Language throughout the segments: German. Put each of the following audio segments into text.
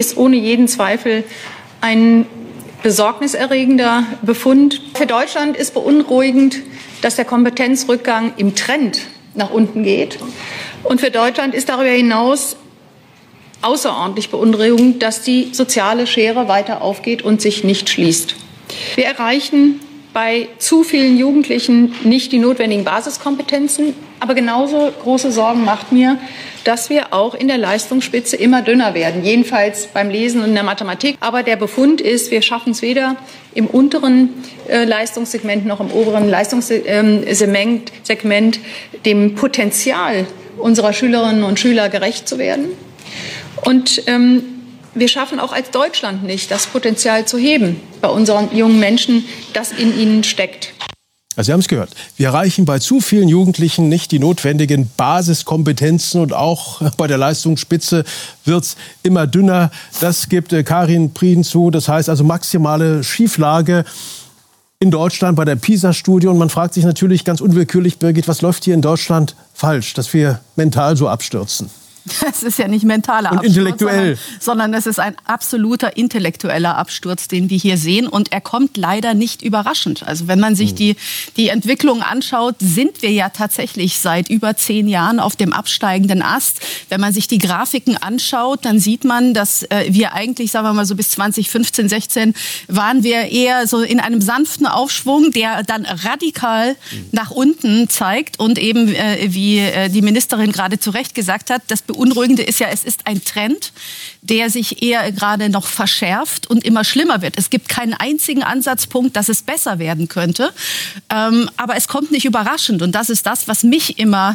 ist ohne jeden Zweifel ein besorgniserregender Befund. Für Deutschland ist beunruhigend, dass der Kompetenzrückgang im Trend nach unten geht. Und für Deutschland ist darüber hinaus außerordentlich beunruhigend, dass die soziale Schere weiter aufgeht und sich nicht schließt. Wir erreichen bei zu vielen Jugendlichen nicht die notwendigen Basiskompetenzen. Aber genauso große Sorgen macht mir, dass wir auch in der Leistungsspitze immer dünner werden, jedenfalls beim Lesen und in der Mathematik. Aber der Befund ist, wir schaffen es weder im unteren Leistungssegment noch im oberen Leistungssegment, dem Potenzial unserer Schülerinnen und Schüler gerecht zu werden. Und wir schaffen auch als Deutschland nicht, das Potenzial zu heben bei unseren jungen Menschen, das in ihnen steckt. Also Sie haben es gehört. Wir erreichen bei zu vielen Jugendlichen nicht die notwendigen Basiskompetenzen und auch bei der Leistungsspitze wird es immer dünner. Das gibt Karin Prien zu. Das heißt also maximale Schieflage in Deutschland bei der PISA-Studie. Und man fragt sich natürlich ganz unwillkürlich, Birgit, was läuft hier in Deutschland falsch, dass wir mental so abstürzen? Es ist ja nicht mentaler und Absturz, intellektuell. sondern es ist ein absoluter intellektueller Absturz, den wir hier sehen. Und er kommt leider nicht überraschend. Also wenn man sich die Entwicklung anschaut, sind wir ja tatsächlich seit über 10 Jahren auf dem absteigenden Ast. Wenn man sich die Grafiken anschaut, dann sieht man, dass wir eigentlich, sagen wir mal so bis 2015, 16, waren wir eher so in einem sanften Aufschwung, der dann radikal nach unten zeigt. Und eben, wie die Ministerin gerade zu Recht gesagt hat, das Beunruhigende ist ja, es ist ein Trend, der sich eher gerade noch verschärft und immer schlimmer wird. Es gibt keinen einzigen Ansatzpunkt, dass es besser werden könnte. Aber es kommt nicht überraschend. Und das ist das, was mich immer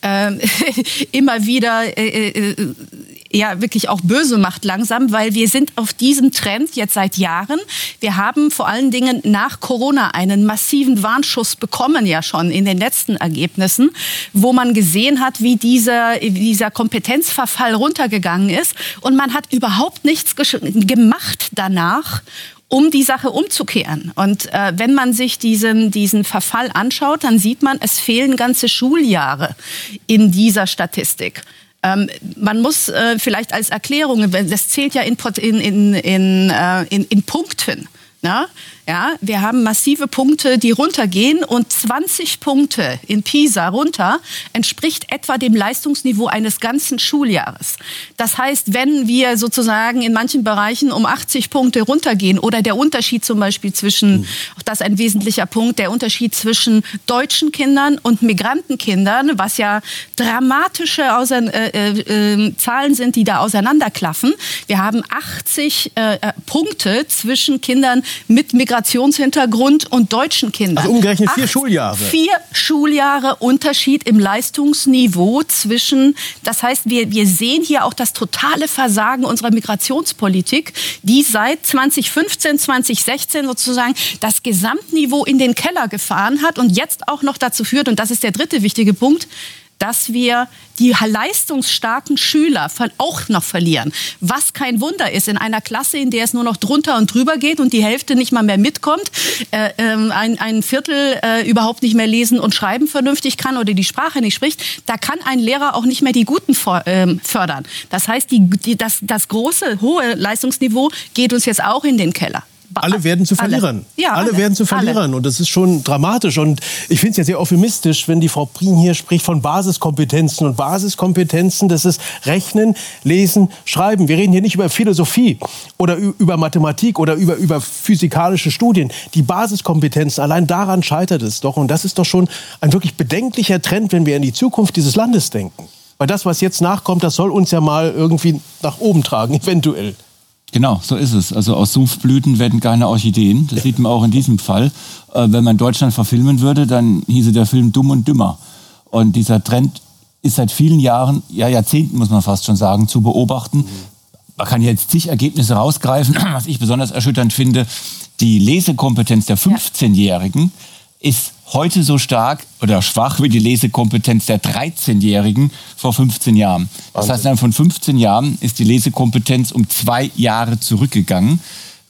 wieder ja wirklich auch böse macht langsam, weil wir sind auf diesem Trend jetzt seit Jahren. Wir haben vor allen Dingen nach Corona einen massiven Warnschuss bekommen, ja schon in den letzten Ergebnissen, wo man gesehen hat, wie dieser Kompetenzverfall runtergegangen ist. Und man hat überhaupt nichts gemacht danach, um die Sache umzukehren. Und wenn man sich diesen Verfall anschaut, dann sieht man, es fehlen ganze Schuljahre in dieser Statistik. Man muss vielleicht als Erklärung, das zählt ja in Punkten. Na? Ja, wir haben massive Punkte, die runtergehen und 20 Punkte in PISA runter entspricht etwa dem Leistungsniveau eines ganzen Schuljahres. Das heißt, wenn wir sozusagen in manchen Bereichen um 80 Punkte runtergehen oder der Unterschied zum Beispiel zwischen, auch das ist ein wesentlicher Punkt, der Unterschied zwischen deutschen Kindern und Migrantenkindern, was ja dramatische Zahlen sind, die da auseinanderklaffen. Wir haben 80 Punkte zwischen Kindern mit Migrationshintergrund und deutschen Kindern. Also umgerechnet 4 Schuljahre. 4 Schuljahre Unterschied im Leistungsniveau zwischen, das heißt, wir sehen hier auch das totale Versagen unserer Migrationspolitik, die seit 2015, 2016 sozusagen das Gesamtniveau in den Keller gefahren hat und jetzt auch noch dazu führt, und das ist der dritte wichtige Punkt, dass wir die leistungsstarken Schüler auch noch verlieren. Was kein Wunder ist, in einer Klasse, in der es nur noch drunter und drüber geht und die Hälfte nicht mal mehr mitkommt, ein Viertel überhaupt nicht mehr lesen und schreiben vernünftig kann oder die Sprache nicht spricht, da kann ein Lehrer auch nicht mehr die Guten fördern. Das heißt, das große, hohe Leistungsniveau geht uns jetzt auch in den Keller. Alle werden zu Verlierern. Ja, alle werden zu Verlierern. Alle. Und das ist schon dramatisch. Und ich finde es ja sehr euphemistisch, wenn die Frau Prien hier spricht von Basiskompetenzen. Und Basiskompetenzen, das ist Rechnen, Lesen, Schreiben. Wir reden hier nicht über Philosophie oder über Mathematik oder über physikalische Studien. Die Basiskompetenzen, allein daran scheitert es doch. Und das ist doch schon ein wirklich bedenklicher Trend, wenn wir an die Zukunft dieses Landes denken. Weil das, was jetzt nachkommt, das soll uns ja mal irgendwie nach oben tragen, eventuell. Genau, so ist es. Also aus Sumpfblüten werden keine Orchideen. Das sieht man auch in diesem Fall. Wenn man Deutschland verfilmen würde, dann hieße der Film Dumm und Dümmer. Und dieser Trend ist seit vielen Jahren, ja Jahrzehnten muss man fast schon sagen, zu beobachten. Man kann jetzt zig Ergebnisse rausgreifen. Was ich besonders erschütternd finde, die Lesekompetenz der 15-Jährigen ist heute so stark oder schwach wie die Lesekompetenz der 13-Jährigen vor 15 Jahren. Das heißt, von 15 Jahren ist die Lesekompetenz um 2 Jahre zurückgegangen.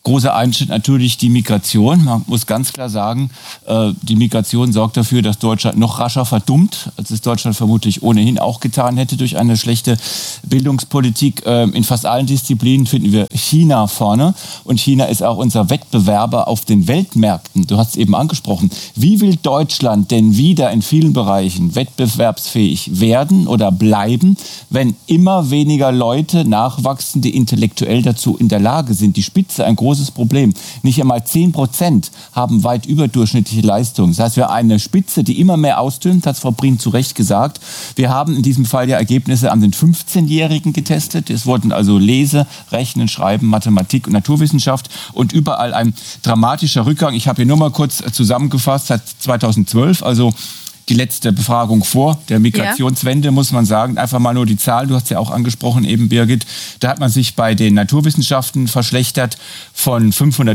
Großer Einschnitt natürlich die Migration. Man muss ganz klar sagen, die Migration sorgt dafür, dass Deutschland noch rascher verdummt, als es Deutschland vermutlich ohnehin auch getan hätte durch eine schlechte Bildungspolitik. In fast allen Disziplinen finden wir China vorne. Und China ist auch unser Wettbewerber auf den Weltmärkten. Du hast es eben angesprochen. Wie will Deutschland denn wieder in vielen Bereichen wettbewerbsfähig werden oder bleiben, wenn immer weniger Leute nachwachsen, die intellektuell dazu in der Lage sind? Die Spitze, ein großes Problem. Nicht einmal 10% haben weit überdurchschnittliche Leistungen. Das heißt, wir haben eine Spitze, die immer mehr ausdünnt, hat Frau Prien zu Recht gesagt. Wir haben in diesem Fall ja Ergebnisse an den 15-Jährigen getestet. Es wurden also Lese, Rechnen, Schreiben, Mathematik und Naturwissenschaft und überall ein dramatischer Rückgang. Ich habe hier nur mal kurz zusammengefasst, seit 2012, also die letzte Befragung vor der Migrationswende, muss man sagen. Einfach mal nur die Zahlen, du hast ja auch angesprochen eben, Birgit. Da hat man sich bei den Naturwissenschaften verschlechtert von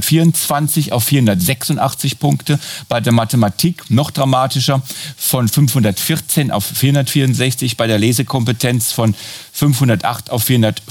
524 auf 486 Punkte. Bei der Mathematik noch dramatischer von 514 auf 464. Bei der Lesekompetenz von 508 auf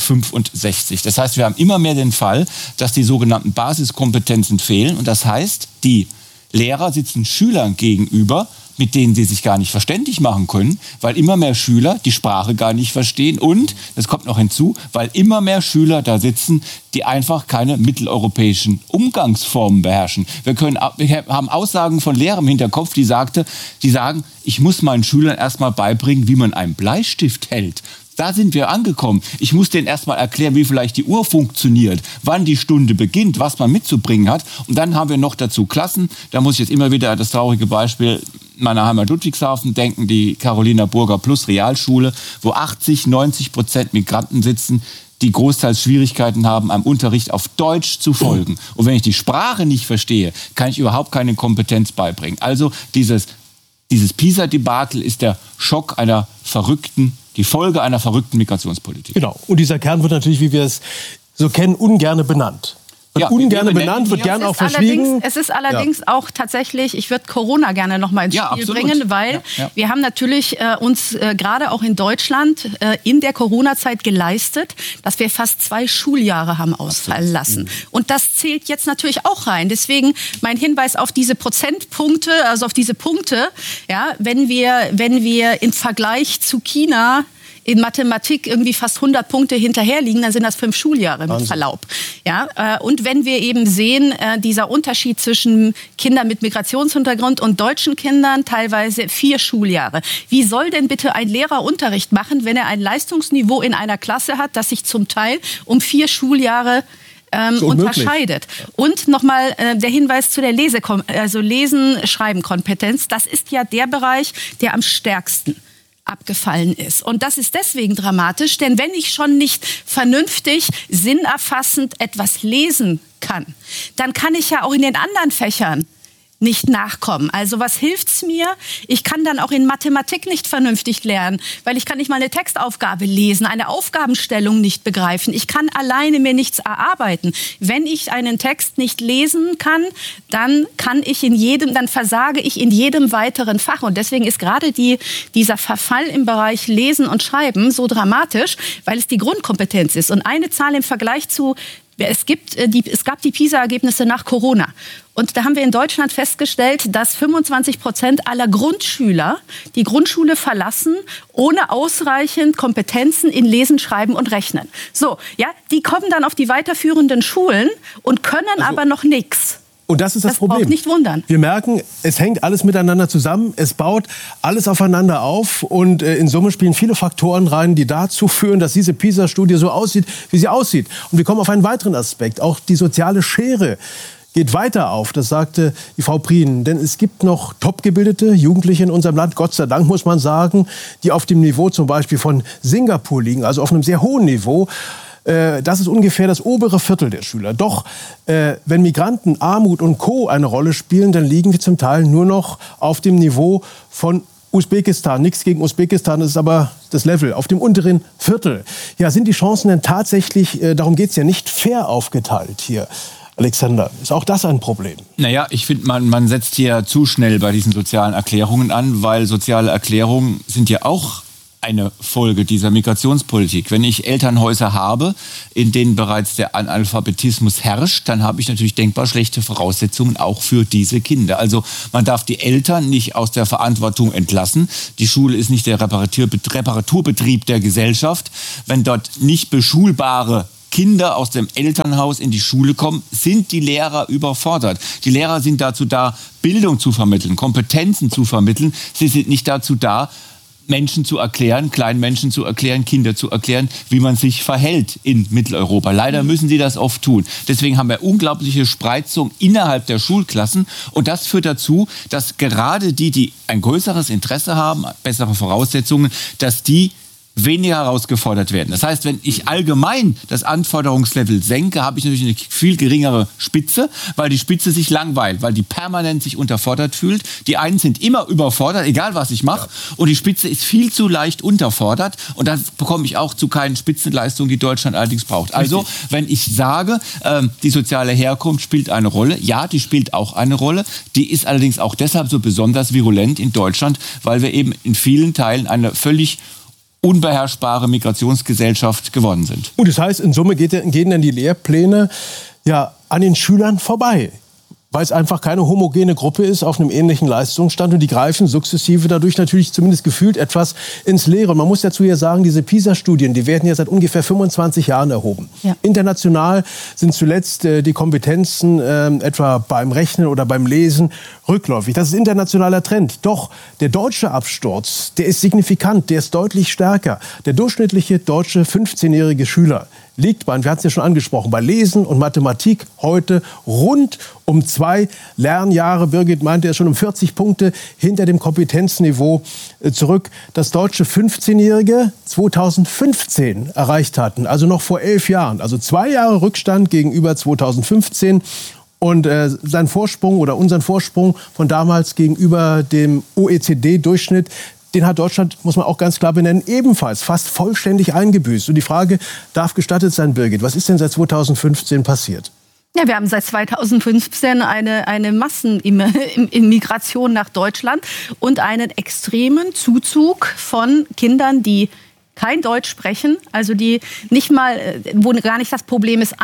465. Das heißt, wir haben immer mehr den Fall, dass die sogenannten Basiskompetenzen fehlen. Und das heißt, die Lehrer sitzen Schülern gegenüber, mit denen sie sich gar nicht verständlich machen können, weil immer mehr Schüler die Sprache gar nicht verstehen und, das kommt noch hinzu, weil immer mehr Schüler da sitzen, die einfach keine mitteleuropäischen Umgangsformen beherrschen. Wir haben Aussagen von Lehrern im Hinterkopf, die sagen, ich muss meinen Schülern erstmal beibringen, wie man einen Bleistift hält. Da sind wir angekommen. Ich muss denen erstmal erklären, wie vielleicht die Uhr funktioniert, wann die Stunde beginnt, was man mitzubringen hat. Und dann haben wir noch dazu Klassen. Da muss ich jetzt immer wieder das traurige Beispiel meiner Heimat Ludwigshafen denken, die Carolina Burger Plus Realschule, wo 80-90% Migranten sitzen, die großteils Schwierigkeiten haben, einem Unterricht auf Deutsch zu folgen. Und wenn ich die Sprache nicht verstehe, kann ich überhaupt keine Kompetenz beibringen. Also dieses PISA-Debakel ist der Schock die Folge einer verrückten Migrationspolitik. Genau. Und dieser Kern wird natürlich, wie wir es so kennen, ungerne benannt. Wird ungerne benannt, wird gern auch verschwiegen. Es ist allerdings auch tatsächlich, ich würde Corona gerne noch mal ins Spiel bringen, weil wir haben natürlich uns gerade auch in Deutschland in der Corona-Zeit geleistet, dass wir fast 2 Schuljahre haben ausfallen lassen. Und das zählt jetzt natürlich auch rein. Deswegen mein Hinweis auf diese Prozentpunkte, also auf diese Punkte, ja, wenn wir im Vergleich zu China in Mathematik irgendwie fast 100 Punkte hinterherliegen, dann sind das 5 Schuljahre mit Verlaub. Ja, und wenn wir eben sehen, dieser Unterschied zwischen Kindern mit Migrationshintergrund und deutschen Kindern, teilweise 4 Schuljahre. Wie soll denn bitte ein Lehrer Unterricht machen, wenn er ein Leistungsniveau in einer Klasse hat, das sich zum Teil um 4 Schuljahre unterscheidet? Und nochmal der Hinweis zu der Lesen-Schreiben-Kompetenz. Das ist ja der Bereich, der am stärksten abgefallen ist. Und das ist deswegen dramatisch, denn wenn ich schon nicht vernünftig, sinnerfassend etwas lesen kann, dann kann ich ja auch in den anderen Fächern nicht nachkommen. Also was hilft's mir? Ich kann dann auch in Mathematik nicht vernünftig lernen, weil ich kann nicht mal eine Textaufgabe lesen, eine Aufgabenstellung nicht begreifen. Ich kann alleine mir nichts erarbeiten. Wenn ich einen Text nicht lesen kann, dann versage ich in jedem weiteren Fach. Und deswegen ist gerade dieser Verfall im Bereich Lesen und Schreiben so dramatisch, weil es die Grundkompetenz ist. Und eine Zahl im Vergleich zu es gab die PISA-Ergebnisse nach Corona. Und da haben wir in Deutschland festgestellt, dass 25% aller Grundschüler die Grundschule verlassen, ohne ausreichend Kompetenzen in Lesen, Schreiben und Rechnen. So, ja, die kommen dann auf die weiterführenden Schulen und können aber noch nichts. Und das ist das Problem. Braucht nicht wundern. Wir merken, es hängt alles miteinander zusammen, es baut alles aufeinander auf und in Summe spielen viele Faktoren rein, die dazu führen, dass diese PISA-Studie so aussieht, wie sie aussieht. Und wir kommen auf einen weiteren Aspekt, auch die soziale Schere geht weiter auf, das sagte die Frau Prien. Denn es gibt noch topgebildete Jugendliche in unserem Land, Gott sei Dank muss man sagen, die auf dem Niveau zum Beispiel von Singapur liegen, also auf einem sehr hohen Niveau. Das ist ungefähr das obere Viertel der Schüler. Doch wenn Migranten, Armut und Co. eine Rolle spielen, dann liegen wir zum Teil nur noch auf dem Niveau von Usbekistan. Nichts gegen Usbekistan, das ist aber das Level, auf dem unteren Viertel. Ja, sind die Chancen denn tatsächlich, darum geht es ja, nicht fair aufgeteilt hier? Alexander, ist auch das ein Problem? Naja, ich finde, man setzt hier zu schnell bei diesen sozialen Erklärungen an, weil soziale Erklärungen sind ja auch eine Folge dieser Migrationspolitik. Wenn ich Elternhäuser habe, in denen bereits der Analphabetismus herrscht, dann habe ich natürlich denkbar schlechte Voraussetzungen auch für diese Kinder. Also man darf die Eltern nicht aus der Verantwortung entlassen. Die Schule ist nicht der Reparaturbetrieb der Gesellschaft. Wenn dort nicht beschulbare Kinder aus dem Elternhaus in die Schule kommen, sind die Lehrer überfordert. Die Lehrer sind dazu da, Bildung zu vermitteln, Kompetenzen zu vermitteln. Sie sind nicht dazu da, Menschen zu erklären, kleinen Menschen zu erklären, Kinder zu erklären, wie man sich verhält in Mitteleuropa. Leider müssen sie das oft tun. Deswegen haben wir unglaubliche Spreizung innerhalb der Schulklassen. Und das führt dazu, dass gerade die ein größeres Interesse haben, bessere Voraussetzungen, dass die weniger herausgefordert werden. Das heißt, wenn ich allgemein das Anforderungslevel senke, habe ich natürlich eine viel geringere Spitze, weil die Spitze sich langweilt, weil die permanent sich unterfordert fühlt. Die einen sind immer überfordert, egal was ich mache, und die Spitze ist viel zu leicht unterfordert und dann bekomme ich auch zu keinen Spitzenleistungen, die Deutschland allerdings braucht. Also, wenn ich sage, die soziale Herkunft spielt eine Rolle, ja, die spielt auch eine Rolle, die ist allerdings auch deshalb so besonders virulent in Deutschland, weil wir eben in vielen Teilen eine völlig unbeherrschbare Migrationsgesellschaft geworden sind. Und das heißt, in Summe gehen dann die Lehrpläne ja an den Schülern vorbei, weil es einfach keine homogene Gruppe ist auf einem ähnlichen Leistungsstand und die greifen sukzessive dadurch natürlich zumindest gefühlt etwas ins Leere. Man muss dazu ja sagen, diese PISA-Studien, die werden ja seit ungefähr 25 Jahren erhoben. Ja. International sind zuletzt die Kompetenzen etwa beim Rechnen oder beim Lesen rückläufig. Das ist internationaler Trend. Doch der deutsche Absturz, der ist signifikant, der ist deutlich stärker. Der durchschnittliche deutsche 15-jährige Schüler liegt wir hatten es ja schon angesprochen, bei Lesen und Mathematik heute rund um 2 Lernjahre. Birgit meinte ja schon um 40 Punkte hinter dem Kompetenzniveau zurück. Das deutsche 15-Jährige 2015 erreicht hatten, also noch vor 11 Jahren. Also 2 Jahre Rückstand gegenüber 2015. Und sein Vorsprung oder unseren Vorsprung von damals gegenüber dem OECD-Durchschnitt, den hat Deutschland, muss man auch ganz klar benennen, ebenfalls fast vollständig eingebüßt. Und die Frage darf gestattet sein, Birgit, was ist denn seit 2015 passiert? Ja, wir haben seit 2015 eine Massenmigration nach Deutschland und einen extremen Zuzug von Kindern, die kein Deutsch sprechen, also die nicht mal, wo gar nicht das Problem ist,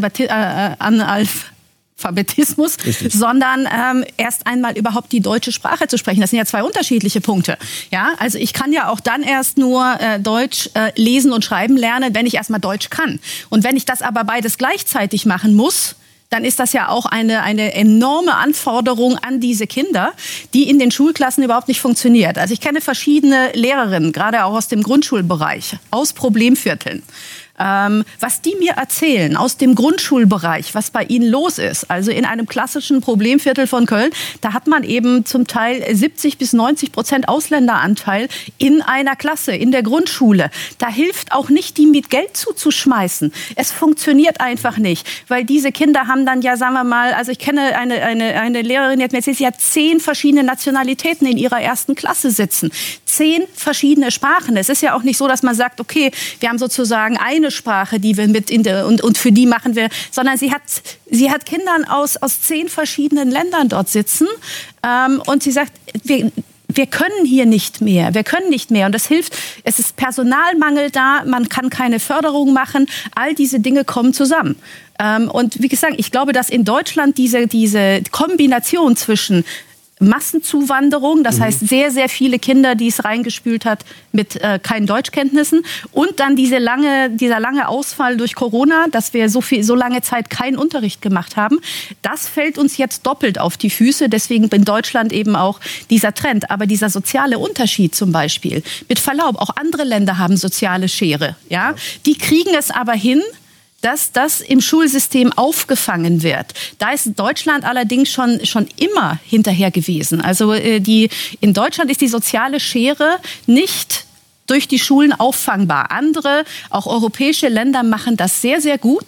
Analphabetismus, sondern erst einmal überhaupt die deutsche Sprache zu sprechen. Das sind ja 2 unterschiedliche Punkte. Ja, also ich kann ja auch dann erst nur Deutsch lesen und schreiben lernen, wenn ich erstmal Deutsch kann. Und wenn ich das aber beides gleichzeitig machen muss, dann ist das ja auch eine enorme Anforderung an diese Kinder, die in den Schulklassen überhaupt nicht funktioniert. Also ich kenne verschiedene Lehrerinnen, gerade auch aus dem Grundschulbereich, aus Problemvierteln. Was die mir erzählen aus dem Grundschulbereich, was bei ihnen los ist. Also in einem klassischen Problemviertel von Köln, da hat man eben zum Teil 70-90% Ausländeranteil in einer Klasse, in der Grundschule. Da hilft auch nicht, die mit Geld zuzuschmeißen. Es funktioniert einfach nicht, weil diese Kinder haben dann ja, sagen wir mal, also ich kenne eine Lehrerin, die hat mir erzählt, sie hat 10 verschiedene Nationalitäten in ihrer 1. Klasse sitzen. 10 verschiedene Sprachen. Es ist ja auch nicht so, dass man sagt, okay, wir haben sozusagen eine Sprache, die wir mit und für die machen wir, sondern sie hat Kindern aus 10 verschiedenen Ländern dort sitzen und sie sagt, wir können hier nicht mehr, und das hilft, es ist Personalmangel da, man kann keine Förderung machen, all diese Dinge kommen zusammen. Und wie gesagt, ich glaube, dass in Deutschland diese Kombination zwischen Massenzuwanderung, das heißt sehr, sehr viele Kinder, die es reingespült hat mit keinen Deutschkenntnissen und dann dieser lange Ausfall durch Corona, dass wir so lange Zeit keinen Unterricht gemacht haben, das fällt uns jetzt doppelt auf die Füße, deswegen in Deutschland eben auch dieser Trend, aber dieser soziale Unterschied zum Beispiel, mit Verlaub, auch andere Länder haben soziale Schere, ja, die kriegen es aber hin, dass das im Schulsystem aufgefangen wird. Da ist Deutschland allerdings schon immer hinterher gewesen. Also in Deutschland ist die soziale Schere nicht durch die Schulen auffangbar. Andere, auch europäische Länder, machen das sehr, sehr gut.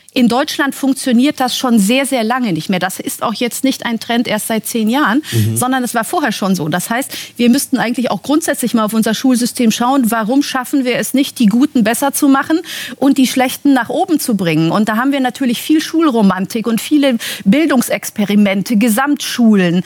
In Deutschland funktioniert das schon sehr, sehr lange nicht mehr. Das ist auch jetzt nicht ein Trend erst seit 10 Jahren, sondern es war vorher schon so. Das heißt, wir müssten eigentlich auch grundsätzlich mal auf unser Schulsystem schauen, warum schaffen wir es nicht, die Guten besser zu machen und die Schlechten nach oben zu bringen. Und da haben wir natürlich viel Schulromantik und viele Bildungsexperimente, Gesamtschulen,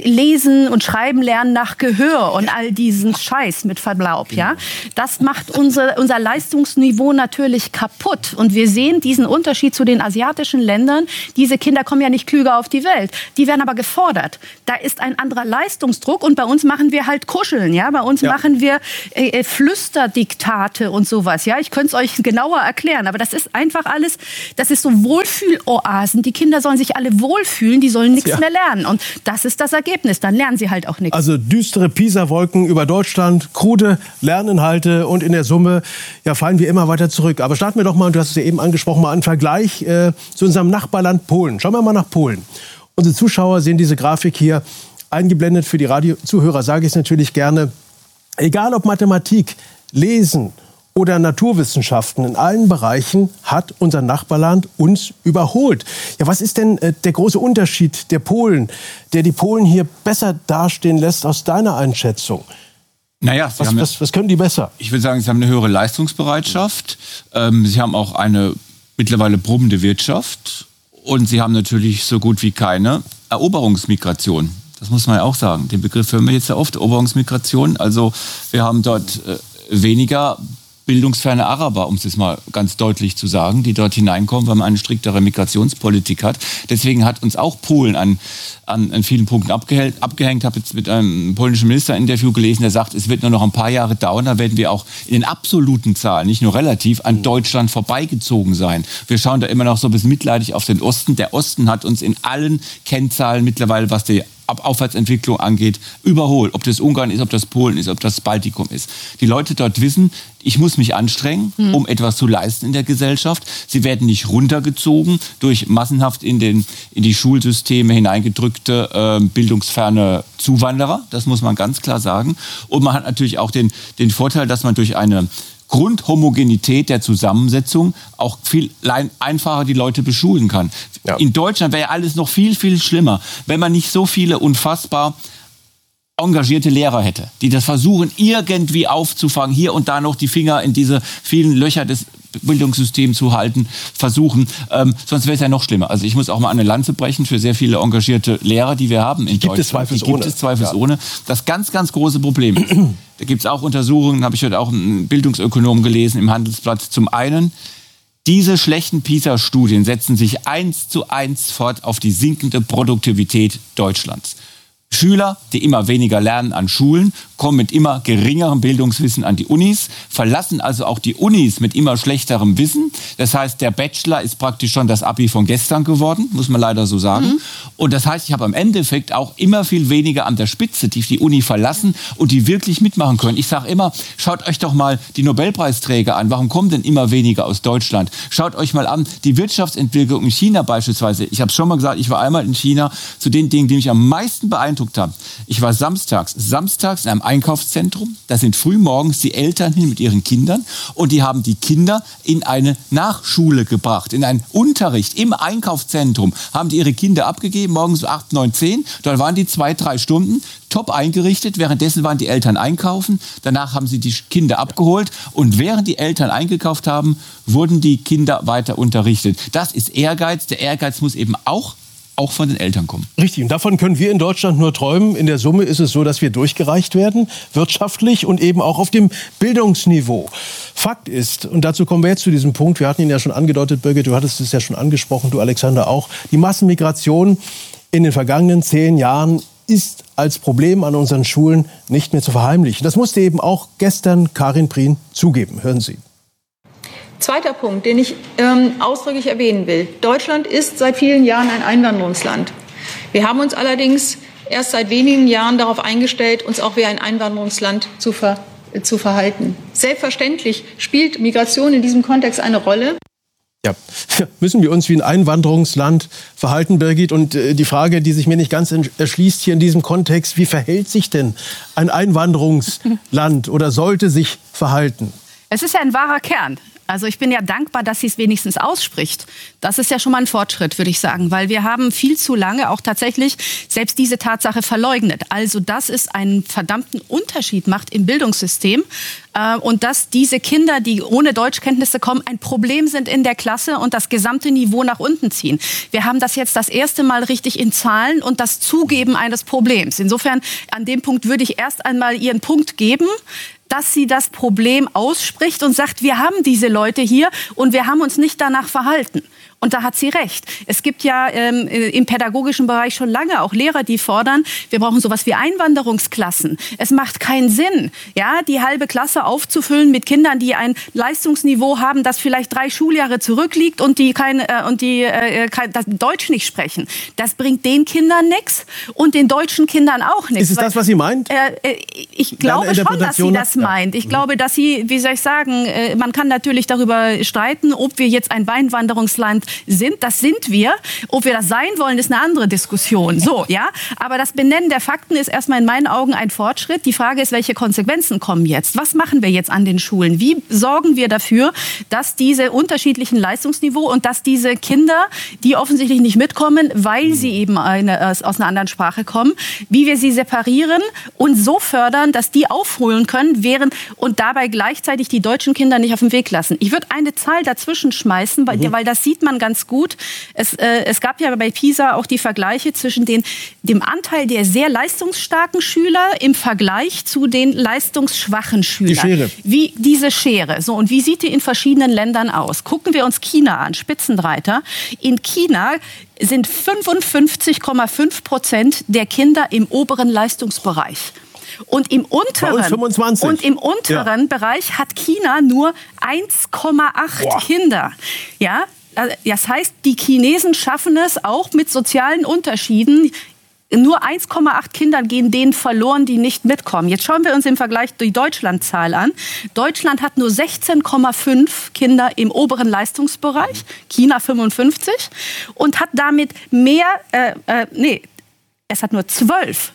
Lesen und Schreiben lernen nach Gehör und all diesen Scheiß mit Verlaub. Ja? Das macht unser Leistungsniveau natürlich kaputt. Und wir sehen diesen Unterschied zu den asiatischen Ländern. Diese Kinder kommen ja nicht klüger auf die Welt. Die werden aber gefordert. Da ist ein anderer Leistungsdruck und bei uns machen wir halt Kuscheln. Ja? Bei uns machen wir Flüsterdiktate und sowas. Ja? Ich könnte es euch genauer erklären, aber das ist einfach alles, das ist so Wohlfühloasen. Die Kinder sollen sich alle wohlfühlen, die sollen nichts mehr lernen. Und das ist das Ergebnis. Dann lernen sie halt auch nichts. Also düstere Pisa-Wolken über Deutschland, krude Lerninhalte und in der Summe fallen wir immer weiter zurück. Aber starten wir doch mal, und du hast es ja eben angesprochen, mal einen Vergleich zu unserem Nachbarland Polen. Schauen wir mal nach Polen. Unsere Zuschauer sehen diese Grafik hier eingeblendet. Für die Radiozuhörer sage ich es natürlich gerne. Egal ob Mathematik, Lesen oder Naturwissenschaften, in allen Bereichen hat unser Nachbarland uns überholt. Ja, was ist denn der große Unterschied der Polen, der die Polen hier besser dastehen lässt aus deiner Einschätzung? Naja, was können die besser? Ich würde sagen, sie haben eine höhere Leistungsbereitschaft. Sie haben auch eine mittlerweile brummende Wirtschaft. Und sie haben natürlich so gut wie keine Eroberungsmigration. Das muss man ja auch sagen. Den Begriff hören wir jetzt ja oft, Eroberungsmigration. Also wir haben dort weniger bildungsferne Araber, um es jetzt mal ganz deutlich zu sagen, die dort hineinkommen, weil man eine striktere Migrationspolitik hat. Deswegen hat uns auch Polen an vielen Punkten abgehängt. Ich habe jetzt mit einem polnischen Minister ein Interview gelesen, der sagt, es wird nur noch ein paar Jahre dauern, da werden wir auch in den absoluten Zahlen, nicht nur relativ, an Deutschland vorbeigezogen sein. Wir schauen da immer noch so ein bisschen mitleidig auf den Osten. Der Osten hat uns in allen Kennzahlen mittlerweile, was die Aufwärtsentwicklung angeht, überholt. Ob das Ungarn ist, ob das Polen ist, ob das Baltikum ist. Die Leute dort wissen, ich muss mich anstrengen, um etwas zu leisten in der Gesellschaft. Sie werden nicht runtergezogen durch massenhaft in die Schulsysteme hineingedrückte bildungsferne Zuwanderer. Das muss man ganz klar sagen. Und man hat natürlich auch den Vorteil, dass man durch eine Grundhomogenität der Zusammensetzung auch viel einfacher die Leute beschulen kann. Ja. In Deutschland wäre ja alles noch viel, viel schlimmer, wenn man nicht so viele unfassbar engagierte Lehrer hätte, die das versuchen, irgendwie aufzufangen, hier und da noch die Finger in diese vielen Löcher des Bildungssystems zu halten, versuchen. Sonst wäre es ja noch schlimmer. Also ich muss auch mal eine Lanze brechen für sehr viele engagierte Lehrer, die wir haben in Deutschland. Die gibt es zweifelsohne. Das ganz, ganz große Problem ist, da gibt es auch Untersuchungen, habe ich heute auch einen Bildungsökonom gelesen im Handelsblatt. Zum einen, diese schlechten PISA-Studien setzen sich 1:1 fort auf die sinkende Produktivität Deutschlands. Schüler, die immer weniger lernen an Schulen, kommen mit immer geringerem Bildungswissen an die Unis, verlassen also auch die Unis mit immer schlechterem Wissen. Das heißt, der Bachelor ist praktisch schon das Abi von gestern geworden, muss man leider so sagen. Und das heißt, ich habe am Endeffekt auch immer viel weniger an der Spitze, die Uni verlassen und die wirklich mitmachen können. Ich sage immer, schaut euch doch mal die Nobelpreisträger an. Warum kommen denn immer weniger aus Deutschland? Schaut euch mal an, die Wirtschaftsentwicklung in China beispielsweise. Ich habe es schon mal gesagt, ich war einmal in China zu den Dingen, die mich am meisten beeindruckt haben. Ich war samstags in einem Einkaufszentrum. Da sind frühmorgens die Eltern hin mit ihren Kindern und die haben die Kinder in eine Nachschule gebracht, in einen Unterricht im Einkaufszentrum. Haben die ihre Kinder abgegeben, morgens 8, 9, 10. Dort waren die 2-3 Stunden top eingerichtet. Währenddessen waren die Eltern einkaufen. Danach haben sie die Kinder abgeholt. Und während die Eltern eingekauft haben, wurden die Kinder weiter unterrichtet. Das ist Ehrgeiz. Der Ehrgeiz muss eben auch von den Eltern kommen. Richtig, und davon können wir in Deutschland nur träumen. In der Summe ist es so, dass wir durchgereicht werden, wirtschaftlich und eben auch auf dem Bildungsniveau. Fakt ist, und dazu kommen wir jetzt zu diesem Punkt, wir hatten ihn ja schon angedeutet, Birgit, du hattest es ja schon angesprochen, du Alexander auch, die Massenmigration in den vergangenen 10 Jahren ist als Problem an unseren Schulen nicht mehr zu verheimlichen. Das musste eben auch gestern Karin Prien zugeben. Hören Sie. Zweiter Punkt, den ich ausdrücklich erwähnen will. Deutschland ist seit vielen Jahren ein Einwanderungsland. Wir haben uns allerdings erst seit wenigen Jahren darauf eingestellt, uns auch wie ein Einwanderungsland zu verhalten. Selbstverständlich spielt Migration in diesem Kontext eine Rolle. Ja, müssen wir uns wie ein Einwanderungsland verhalten, Birgit? Und die Frage, die sich mir nicht ganz erschließt hier in diesem Kontext, wie verhält sich denn ein Einwanderungsland oder sollte sich verhalten? Es ist ja ein wahrer Kern. Also ich bin ja dankbar, dass sie es wenigstens ausspricht. Das ist ja schon mal ein Fortschritt, würde ich sagen, weil wir haben viel zu lange auch tatsächlich selbst diese Tatsache verleugnet. Also dass es einen verdammten Unterschied macht im Bildungssystem und dass diese Kinder, die ohne Deutschkenntnisse kommen, ein Problem sind in der Klasse und das gesamte Niveau nach unten ziehen. Wir haben das jetzt das erste Mal richtig in Zahlen und das Zugeben eines Problems. Insofern, an dem Punkt würde ich erst einmal ihren Punkt geben, dass sie das Problem ausspricht und sagt, wir haben diese Leute hier und wir haben uns nicht danach verhalten. Und da hat sie recht. Es gibt ja im pädagogischen Bereich schon lange auch Lehrer, die fordern, wir brauchen sowas wie Einwanderungsklassen. Es macht keinen Sinn, ja, die halbe Klasse aufzufüllen mit Kindern, die ein Leistungsniveau haben, das vielleicht 3 Schuljahre zurückliegt und die das Deutsch nicht sprechen. Das bringt den Kindern nichts und den deutschen Kindern auch nichts. Ist es das, was sie meint? Ich glaube schon, dass sie das meint. Ich glaube, dass sie, wie soll ich sagen, man kann natürlich darüber streiten, ob wir jetzt ein Einwanderungsland sind. Das sind wir. Ob wir das sein wollen, ist eine andere Diskussion. So, ja. Aber das Benennen der Fakten ist erstmal in meinen Augen ein Fortschritt. Die Frage ist, welche Konsequenzen kommen jetzt? Was machen wir jetzt an den Schulen? Wie sorgen wir dafür, dass diese unterschiedlichen Leistungsniveau und dass diese Kinder, die offensichtlich nicht mitkommen, weil sie eben aus einer anderen Sprache kommen, wie wir sie separieren und so fördern, dass die aufholen können, und dabei gleichzeitig die deutschen Kinder nicht auf den Weg lassen. Ich würde eine Zahl dazwischen schmeißen, weil das sieht man ganz gut. Es gab ja bei PISA auch die Vergleiche zwischen dem Anteil der sehr leistungsstarken Schüler im Vergleich zu den leistungsschwachen Schülern. Die Schere. Wie diese Schere. So, und wie sieht die in verschiedenen Ländern aus? Gucken wir uns China an, Spitzenreiter. In China sind 55,5% der Kinder im oberen Leistungsbereich. Und im unteren Bereich hat China nur 1,8 Kinder. Ja, das heißt, die Chinesen schaffen es auch mit sozialen Unterschieden. Nur 1,8 Kinder gehen denen verloren, die nicht mitkommen. Jetzt schauen wir uns im Vergleich die Deutschlandzahl an. Deutschland hat nur 16,5 Kinder im oberen Leistungsbereich, China 55 und hat damit es hat nur 12.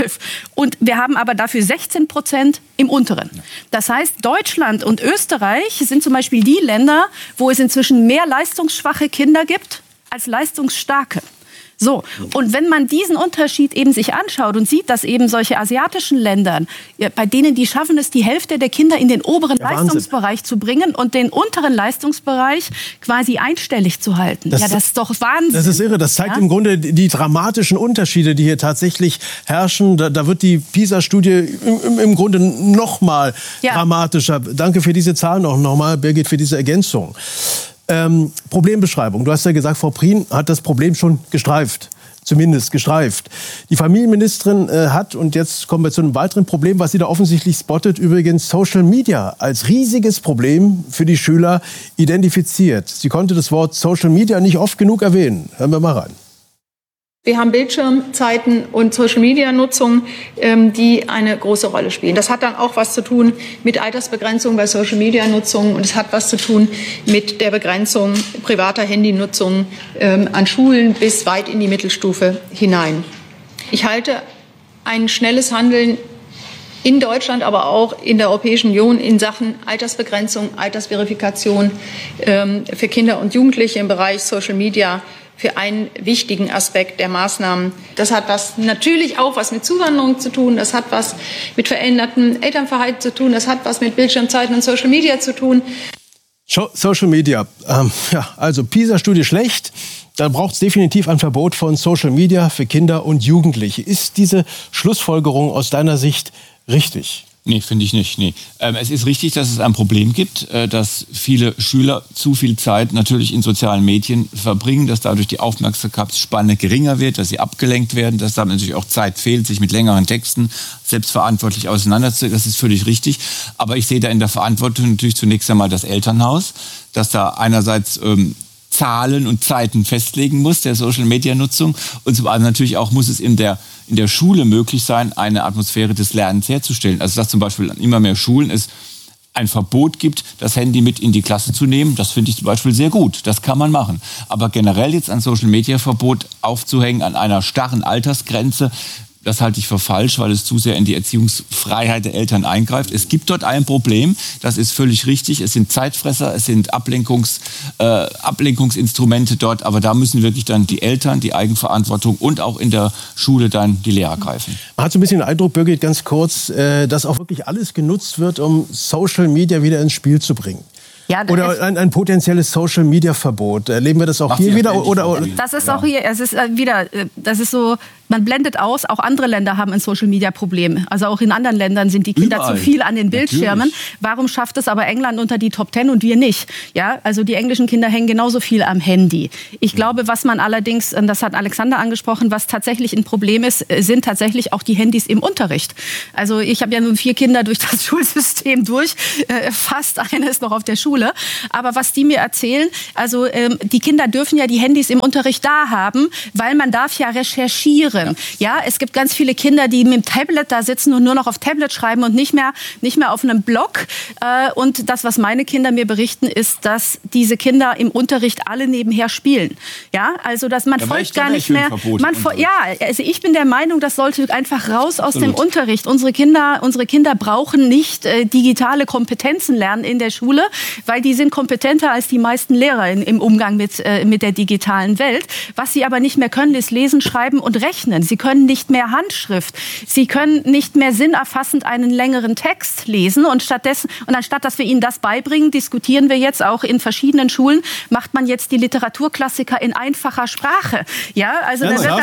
Und wir haben aber dafür 16% im unteren. Das heißt, Deutschland und Österreich sind zum Beispiel die Länder, wo es inzwischen mehr leistungsschwache Kinder gibt als leistungsstarke. So, und wenn man diesen Unterschied eben sich anschaut und sieht, dass eben solche asiatischen Länder, bei denen die schaffen es, die Hälfte der Kinder in den oberen Leistungsbereich zu bringen und den unteren Leistungsbereich quasi einstellig zu halten. Das ist doch Wahnsinn. Das ist irre. Das zeigt im Grunde die dramatischen Unterschiede, die hier tatsächlich herrschen. Da wird die PISA-Studie im Grunde noch mal dramatischer. Danke für diese Zahlen auch nochmal, Birgit, für diese Ergänzung. Problembeschreibung. Du hast ja gesagt, Frau Prien hat das Problem schon gestreift. Zumindest gestreift. Die Familienministerin hat, und jetzt kommen wir zu einem weiteren Problem, was sie da offensichtlich spottet, übrigens Social Media als riesiges Problem für die Schüler identifiziert. Sie konnte das Wort Social Media nicht oft genug erwähnen. Hören wir mal rein. Wir haben Bildschirmzeiten und Social-Media-Nutzung, die eine große Rolle spielen. Das hat dann auch was zu tun mit Altersbegrenzung bei Social-Media-Nutzung und es hat was zu tun mit der Begrenzung privater Handynutzung an Schulen bis weit in die Mittelstufe hinein. Ich halte ein schnelles Handeln in Deutschland, aber auch in der Europäischen Union in Sachen Altersbegrenzung, Altersverifikation für Kinder und Jugendliche im Bereich Social-Media für einen wichtigen Aspekt der Maßnahmen. Das hat natürlich auch was mit Zuwanderung zu tun, das hat was mit verändertem Elternverhalten zu tun, das hat was mit Bildschirmzeiten und Social Media zu tun. Social Media, also PISA-Studie schlecht, dann braucht es definitiv ein Verbot von Social Media für Kinder und Jugendliche. Ist diese Schlussfolgerung aus deiner Sicht richtig? Nee, finde ich nicht. Nee. Es ist richtig, dass es ein Problem gibt, dass viele Schüler zu viel Zeit natürlich in sozialen Medien verbringen, dass dadurch die Aufmerksamkeitsspanne geringer wird, dass sie abgelenkt werden, dass damit natürlich auch Zeit fehlt, sich mit längeren Texten selbstverantwortlich auseinanderzusetzen. Das ist völlig richtig. Aber ich sehe da in der Verantwortung natürlich zunächst einmal das Elternhaus, dass da einerseits Zahlen und Zeiten festlegen muss, der Social-Media-Nutzung. Und zum anderen natürlich auch muss es in der Schule möglich sein, eine Atmosphäre des Lernens herzustellen. Also dass zum Beispiel an immer mehr Schulen es ein Verbot gibt, das Handy mit in die Klasse zu nehmen, das finde ich zum Beispiel sehr gut. Das kann man machen. Aber generell jetzt ein Social-Media-Verbot aufzuhängen an einer starren Altersgrenze, Das halte ich für falsch, weil es zu sehr in die Erziehungsfreiheit der Eltern eingreift. Es gibt dort ein Problem, das ist völlig richtig. Es sind Zeitfresser, es sind Ablenkungsinstrumente dort, aber da müssen wirklich dann die Eltern, die Eigenverantwortung und auch in der Schule dann die Lehrer greifen. Man hat so ein bisschen den Eindruck, Birgit, ganz kurz, dass auch wirklich alles genutzt wird, um Social Media wieder ins Spiel zu bringen. Ja, oder ein potenzielles Social-Media-Verbot. Erleben wir das auch hier wieder? Oder? Das ist auch hier, es ist wieder, das ist so, man blendet aus, auch andere Länder haben ein Social-Media-Problem. Also auch in anderen Ländern sind die Kinder zu viel an den Bildschirmen. Natürlich. Warum schafft es aber England unter die Top 10 und wir nicht? Ja, also die englischen Kinder hängen genauso viel am Handy. Ich glaube, was man allerdings, und das hat Alexander angesprochen, was tatsächlich ein Problem ist, sind tatsächlich auch die Handys im Unterricht. Also ich habe ja nun 4 Kinder durch das Schulsystem durch, fast eine ist noch auf der Schule. Aber was die mir erzählen, also die Kinder dürfen ja die Handys im Unterricht da haben, weil man darf ja recherchieren. Ja, es gibt ganz viele Kinder, die mit dem Tablet da sitzen und nur noch auf Tablet schreiben und nicht mehr auf einem Blog. Und das, was meine Kinder mir berichten, ist, dass diese Kinder im Unterricht alle nebenher spielen. Ja, also dass man folgt gar nicht mehr. Also ich bin der Meinung, das sollte einfach raus aus dem Unterricht. Unsere Kinder brauchen nicht digitale Kompetenzen lernen in der Schule, weil die sind kompetenter als die meisten Lehrer im Umgang mit der digitalen Welt. Was sie aber nicht mehr können, ist lesen, schreiben und rechnen. Sie können nicht mehr Handschrift. Sie können nicht mehr sinnerfassend einen längeren Text lesen. Und anstatt, dass wir ihnen das beibringen, diskutieren wir jetzt auch in verschiedenen Schulen, macht man jetzt die Literaturklassiker in einfacher Sprache. Ja, also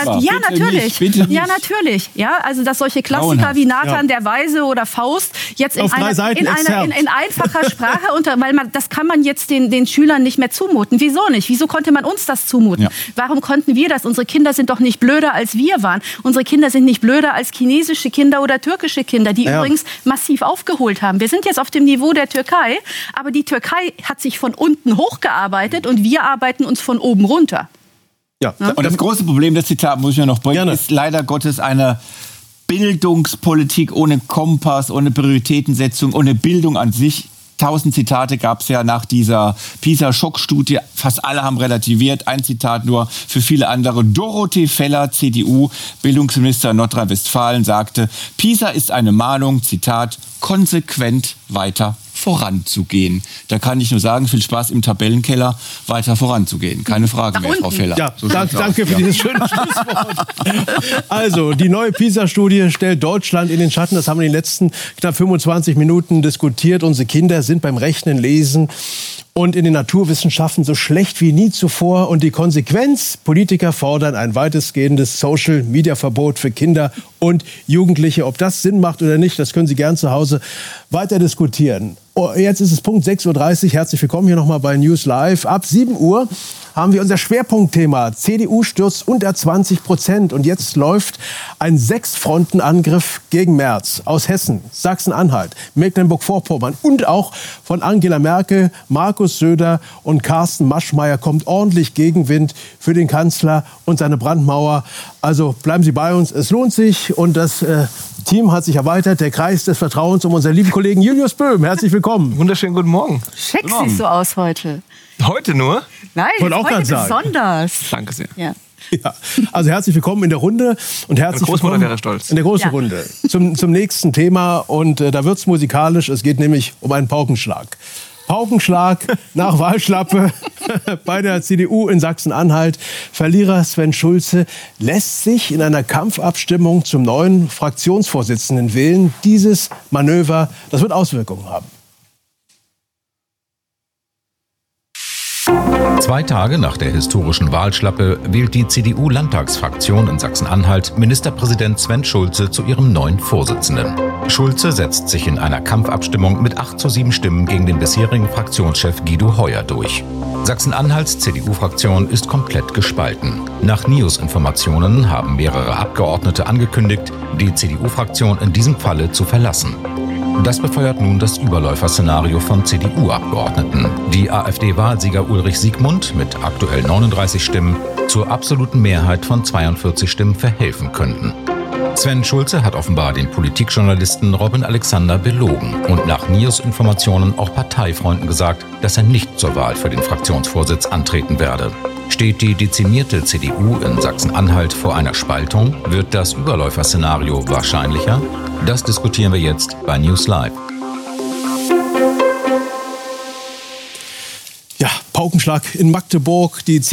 natürlich. Ja, also dass solche Klassiker wie Nathan der Weise oder Faust jetzt in einfacher Sprache das kann man jetzt den Schülern nicht mehr zumuten. Wieso nicht? Wieso konnte man uns das zumuten? Ja. Warum konnten wir das? Unsere Kinder sind doch nicht blöder als wir waren. Unsere Kinder sind nicht blöder als chinesische Kinder oder türkische Kinder, die übrigens massiv aufgeholt haben. Wir sind jetzt auf dem Niveau der Türkei, aber die Türkei hat sich von unten hochgearbeitet und wir arbeiten uns von oben runter. Ja. Und das große Problem, das Zitat muss ich ja noch bringen, ist leider Gottes eine Bildungspolitik ohne Kompass, ohne Prioritätensetzung, ohne Bildung an sich. 1000 Zitate gab es ja nach dieser PISA-Schockstudie. Fast alle haben relativiert. Ein Zitat nur für viele andere. Dorothee Feller, CDU, Bildungsminister Nordrhein-Westfalen, sagte, PISA ist eine Mahnung, Zitat, konsequent weiter voranzugehen. Da kann ich nur sagen, viel Spaß im Tabellenkeller, weiter voranzugehen. Keine Frage mehr, Frau Feller. Ja, so danke für dieses schöne Schlusswort. Also, die neue PISA-Studie stellt Deutschland in den Schatten. Das haben wir in den letzten knapp 25 Minuten diskutiert. Unsere Kinder sind beim Rechnen, Lesen und in den Naturwissenschaften so schlecht wie nie zuvor. Und die Konsequenz, Politiker fordern ein weitestgehendes Social-Media-Verbot für Kinder und Jugendliche. Ob das Sinn macht oder nicht, das können Sie gern zu Hause weiter diskutieren. Jetzt ist es Punkt 6.30 Uhr. Herzlich willkommen hier nochmal bei News Live. Ab 7 Uhr haben wir unser Schwerpunktthema. CDU stürzt unter 20%. Und jetzt läuft ein 6-Fronten-Angriff gegen Merz aus Hessen, Sachsen-Anhalt, Mecklenburg-Vorpommern und auch von Angela Merkel, Markus Söder und Carsten Maschmeyer kommt ordentlich Gegenwind für den Kanzler und seine Brandmauer. Also bleiben Sie bei uns, es lohnt sich und das Team hat sich erweitert, der Kreis des Vertrauens um unseren lieben Kollegen Julius Böhm. Herzlich willkommen. Wunderschönen guten Morgen. Schick siehst du aus heute. Heute nur? Nein, heute besonders. Danke sehr. Ja. Ja, also herzlich willkommen in der Runde und herzlich Großmutter wäre stolz. In der großen Runde zum nächsten Thema und da wird's musikalisch. Es geht nämlich um einen Paukenschlag. Paukenschlag nach Wahlschlappe bei der CDU in Sachsen-Anhalt. Verlierer Sven Schulze lässt sich in einer Kampfabstimmung zum neuen Fraktionsvorsitzenden wählen. Dieses Manöver, das wird Auswirkungen haben. 2 Tage nach der historischen Wahlschlappe wählt die CDU-Landtagsfraktion in Sachsen-Anhalt Ministerpräsident Sven Schulze zu ihrem neuen Vorsitzenden. Schulze setzt sich in einer Kampfabstimmung mit 8:7 Stimmen gegen den bisherigen Fraktionschef Guido Heuer durch. Sachsen-Anhalts CDU-Fraktion ist komplett gespalten. Nach NIOS-Informationen haben mehrere Abgeordnete angekündigt, die CDU-Fraktion in diesem Falle zu verlassen. Das befeuert nun das Überläuferszenario von CDU-Abgeordneten. Die AfD-Wahlsieger Ulrich Siegmund mit aktuell 39 Stimmen zur absoluten Mehrheit von 42 Stimmen verhelfen könnten. Sven Schulze hat offenbar den Politikjournalisten Robin Alexander belogen und nach NIOS-Informationen auch Parteifreunden gesagt, dass er nicht zur Wahl für den Fraktionsvorsitz antreten werde. Steht die dezimierte CDU in Sachsen-Anhalt vor einer Spaltung? Wird das Überläuferszenario wahrscheinlicher? Das diskutieren wir jetzt bei News Live. Ja, Paukenschlag in Magdeburg. Die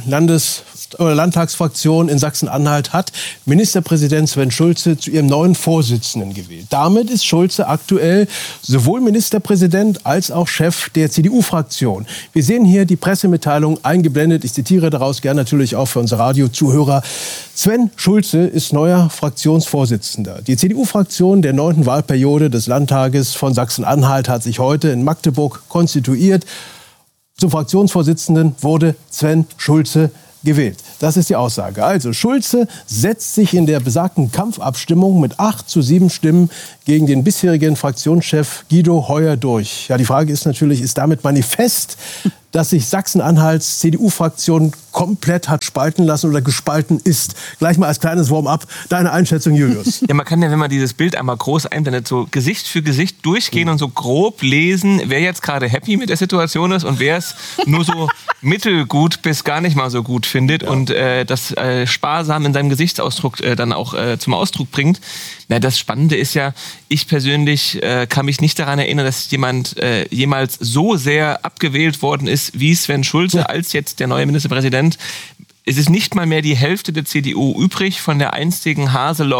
CDU-Landtagsfraktion in Sachsen-Anhalt hat Ministerpräsident Sven Schulze zu ihrem neuen Vorsitzenden gewählt. Damit ist Schulze aktuell sowohl Ministerpräsident als auch Chef der CDU-Fraktion. Wir sehen hier die Pressemitteilung eingeblendet. Ich zitiere daraus gerne natürlich auch für unsere Radiozuhörer. Sven Schulze ist neuer Fraktionsvorsitzender. Die CDU-Fraktion der 9. Wahlperiode des Landtages von Sachsen-Anhalt hat sich heute in Magdeburg konstituiert. Zum Fraktionsvorsitzenden wurde Sven Schulze gewählt. Das ist die Aussage. Also Schulze setzt sich in der besagten Kampfabstimmung mit 8:7 Stimmen gegen den bisherigen Fraktionschef Guido Heuer durch. Ja, die Frage ist natürlich, ist damit manifest, dass sich Sachsen-Anhalts CDU-Fraktion komplett hat spalten lassen oder gespalten ist? Gleich mal als kleines Warm-up deine Einschätzung, Julius. Ja, man kann ja, wenn man dieses Bild einmal groß einblendet, so Gesicht für Gesicht durchgehen und so grob lesen, wer jetzt gerade happy mit der Situation ist und wer es nur so mittelgut bis gar nicht mal so gut findet und das sparsam in seinem Gesichtsausdruck dann auch zum Ausdruck bringt. Na, das Spannende ist ja, ich persönlich kann mich nicht daran erinnern, dass jemand jemals so sehr abgewählt worden ist wie Sven Schulze als jetzt der neue Ministerpräsident. Es ist nicht mal mehr die Hälfte der CDU übrig von der einstigen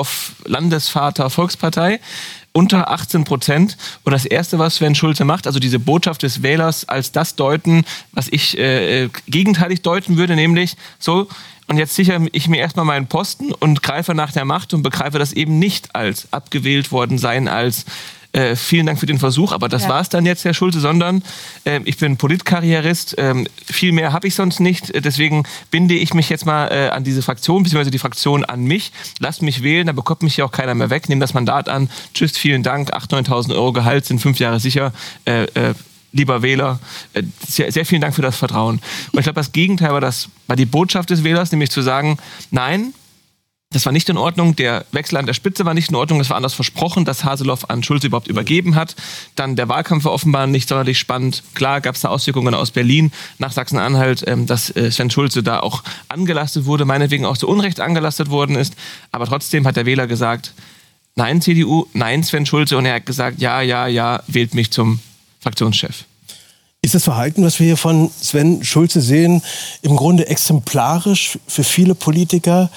Haseloff-Landesvater-Volkspartei. Unter 18%. Und das Erste, was Sven Schulze macht, also diese Botschaft des Wählers als das deuten, was ich gegenteilig deuten würde, nämlich so, und jetzt sichere ich mir erstmal meinen Posten und greife nach der Macht und begreife das eben nicht als abgewählt worden sein, als vielen Dank für den Versuch, aber das war es dann jetzt, Herr Schulze, sondern ich bin Politkarrierist, viel mehr habe ich sonst nicht, deswegen binde ich mich jetzt mal an diese Fraktion, beziehungsweise die Fraktion an mich, lasst mich wählen, da bekommt mich ja auch keiner mehr weg, nehme das Mandat an, tschüss, vielen Dank, 8.000, 9.000 Euro Gehalt sind 5 Jahre sicher, lieber Wähler, sehr, sehr vielen Dank für das Vertrauen. Und ich glaube, das Gegenteil war die Botschaft des Wählers, nämlich zu sagen, nein, das war nicht in Ordnung, der Wechsel an der Spitze war nicht in Ordnung, das war anders versprochen, dass Haseloff an Schulze überhaupt übergeben hat. Dann der Wahlkampf war offenbar nicht sonderlich spannend. Klar gab es da Auswirkungen aus Berlin nach Sachsen-Anhalt, dass Sven Schulze da auch angelastet wurde, meinetwegen auch zu Unrecht angelastet worden ist. Aber trotzdem hat der Wähler gesagt, nein CDU, nein Sven Schulze. Und er hat gesagt, ja, wählt mich zum Fraktionschef. Ist das Verhalten, was wir hier von Sven Schulze sehen, im Grunde exemplarisch für viele Politiker?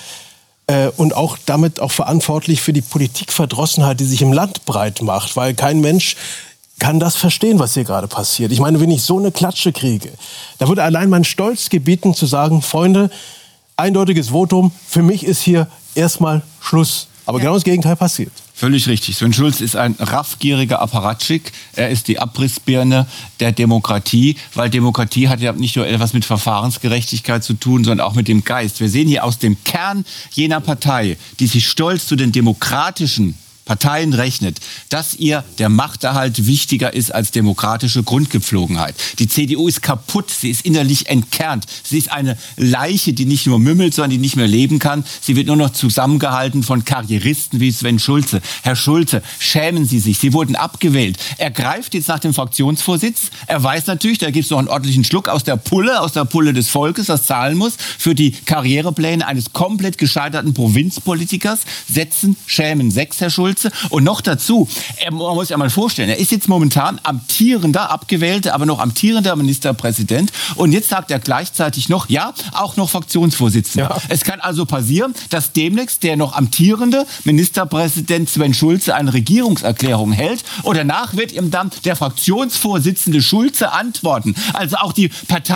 Und auch damit auch verantwortlich für die Politikverdrossenheit, die sich im Land breit macht. Weil kein Mensch kann das verstehen, was hier gerade passiert. Ich meine, wenn ich so eine Klatsche kriege, da würde allein mein Stolz gebieten zu sagen, Freunde, eindeutiges Votum, für mich ist hier erstmal Schluss. Aber genau das Gegenteil passiert. Völlig richtig. Sven Schulze ist ein raffgieriger Apparatschik. Er ist die Abrissbirne der Demokratie, weil Demokratie hat ja nicht nur etwas mit Verfahrensgerechtigkeit zu tun, sondern auch mit dem Geist. Wir sehen hier aus dem Kern jener Partei, die sich stolz zu den demokratischen Parteien rechnet, dass ihr der Machterhalt wichtiger ist als demokratische Grundgepflogenheit. Die CDU ist kaputt, sie ist innerlich entkernt. Sie ist eine Leiche, die nicht nur mümmelt, sondern die nicht mehr leben kann. Sie wird nur noch zusammengehalten von Karrieristen wie Sven Schulze. Herr Schulze, schämen Sie sich, Sie wurden abgewählt. Er greift jetzt nach dem Fraktionsvorsitz. Er weiß natürlich, da gibt es noch einen ordentlichen Schluck aus der Pulle des Volkes, das zahlen muss, für die Karrierepläne eines komplett gescheiterten Provinzpolitikers. Setzen, schämen 6, Herr Schulze. Und noch dazu, man muss sich einmal vorstellen, er ist jetzt momentan abgewählter, aber noch amtierender Ministerpräsident. Und jetzt sagt er gleichzeitig noch, auch noch Fraktionsvorsitzender. Ja. Es kann also passieren, dass demnächst der noch amtierende Ministerpräsident Sven Schulze eine Regierungserklärung hält. Und danach wird ihm dann der Fraktionsvorsitzende Schulze antworten. Also auch die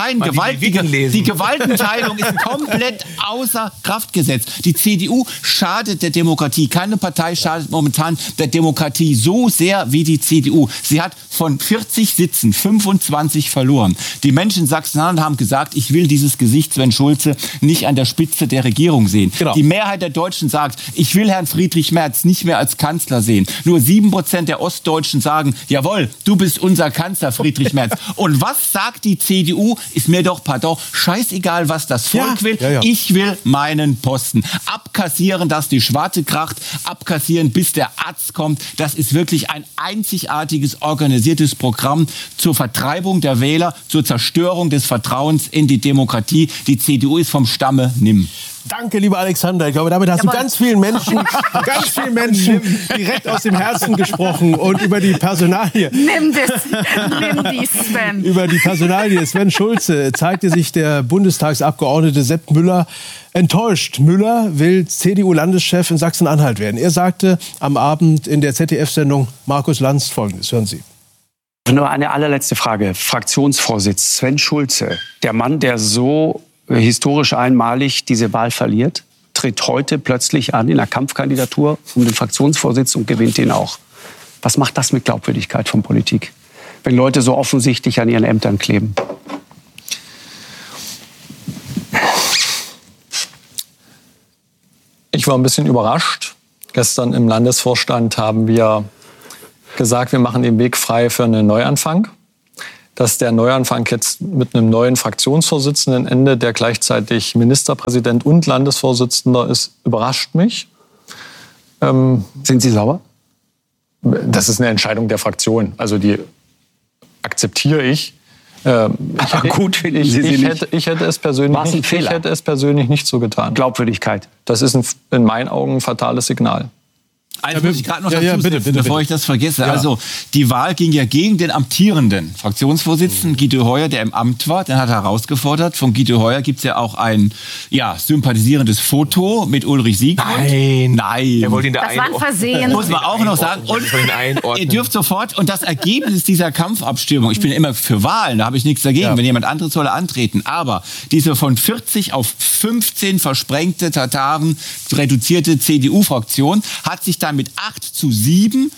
die Gewaltenteilung ist komplett außer Kraft gesetzt. Die CDU schadet der Demokratie. Keine Partei schadet momentan der Demokratie so sehr wie die CDU. Sie hat von 40 Sitzen 25 verloren. Die Menschen in Sachsen-Anhalt haben gesagt, ich will dieses Gesicht Sven Schulze nicht an der Spitze der Regierung sehen. Genau. Die Mehrheit der Deutschen sagt, ich will Herrn Friedrich Merz nicht mehr als Kanzler sehen. Nur 7% der Ostdeutschen sagen, jawohl, du bist unser Kanzler, Friedrich Merz. Und was sagt die CDU? Ist mir doch, scheißegal, was das Volk will. Ja. Ich will meinen Posten. Abkassieren, dass die Schwarte kracht. Abkassieren, bis der Arzt kommt. Das ist wirklich ein einzigartiges, organisiertes Programm zur Vertreibung der Wähler, zur Zerstörung des Vertrauens in die Demokratie. Die CDU ist vom Stamme nimm. Danke, lieber Alexander. Ich glaube, damit hast du ganz vielen Menschen direkt aus dem Herzen gesprochen und über die Personalie. Nimm die, Sven. Über die Personalie Sven Schulze zeigte sich der Bundestagsabgeordnete Sepp Müller enttäuscht. Müller will CDU-Landeschef in Sachsen-Anhalt werden. Er sagte am Abend in der ZDF-Sendung Markus Lanz Folgendes. Hören Sie. Nur eine allerletzte Frage. Fraktionsvorsitz Sven Schulze, der Mann, der so historisch einmalig diese Wahl verliert, tritt heute plötzlich an in einer Kampfkandidatur um den Fraktionsvorsitz und gewinnt ihn auch. Was macht das mit Glaubwürdigkeit von Politik, wenn Leute so offensichtlich an ihren Ämtern kleben? Ich war ein bisschen überrascht. Gestern im Landesvorstand haben wir gesagt, wir machen den Weg frei für einen Neuanfang. Dass der Neuanfang jetzt mit einem neuen Fraktionsvorsitzenden endet, der gleichzeitig Ministerpräsident und Landesvorsitzender ist, überrascht mich. Sind Sie sauer? Das ist eine Entscheidung der Fraktion. Also die akzeptiere ich. Gut, finden Sie sie nicht? Ich hätte es persönlich nicht so getan. Glaubwürdigkeit. Das ist in meinen Augen ein fatales Signal. Eins muss ich gerade noch dazu setzen, bevor ich das vergesse. Ja. Also die Wahl ging ja gegen den amtierenden Fraktionsvorsitzenden Guido Heuer, der im Amt war. Den hat er herausgefordert. Von Guido Heuer gibt es ja auch ein sympathisierendes Foto mit Ulrich Siegmund. Nein. Er wollte ihn das war ein Versehen. Muss man auch noch sagen. Und ihr dürft sofort, und das Ergebnis dieser Kampfabstimmung, ich bin immer für Wahlen, da habe ich nichts dagegen, wenn jemand anderes soll antreten, aber diese von 40 auf 15 versprengte Tataren reduzierte CDU-Fraktion hat sich dann mit 8:7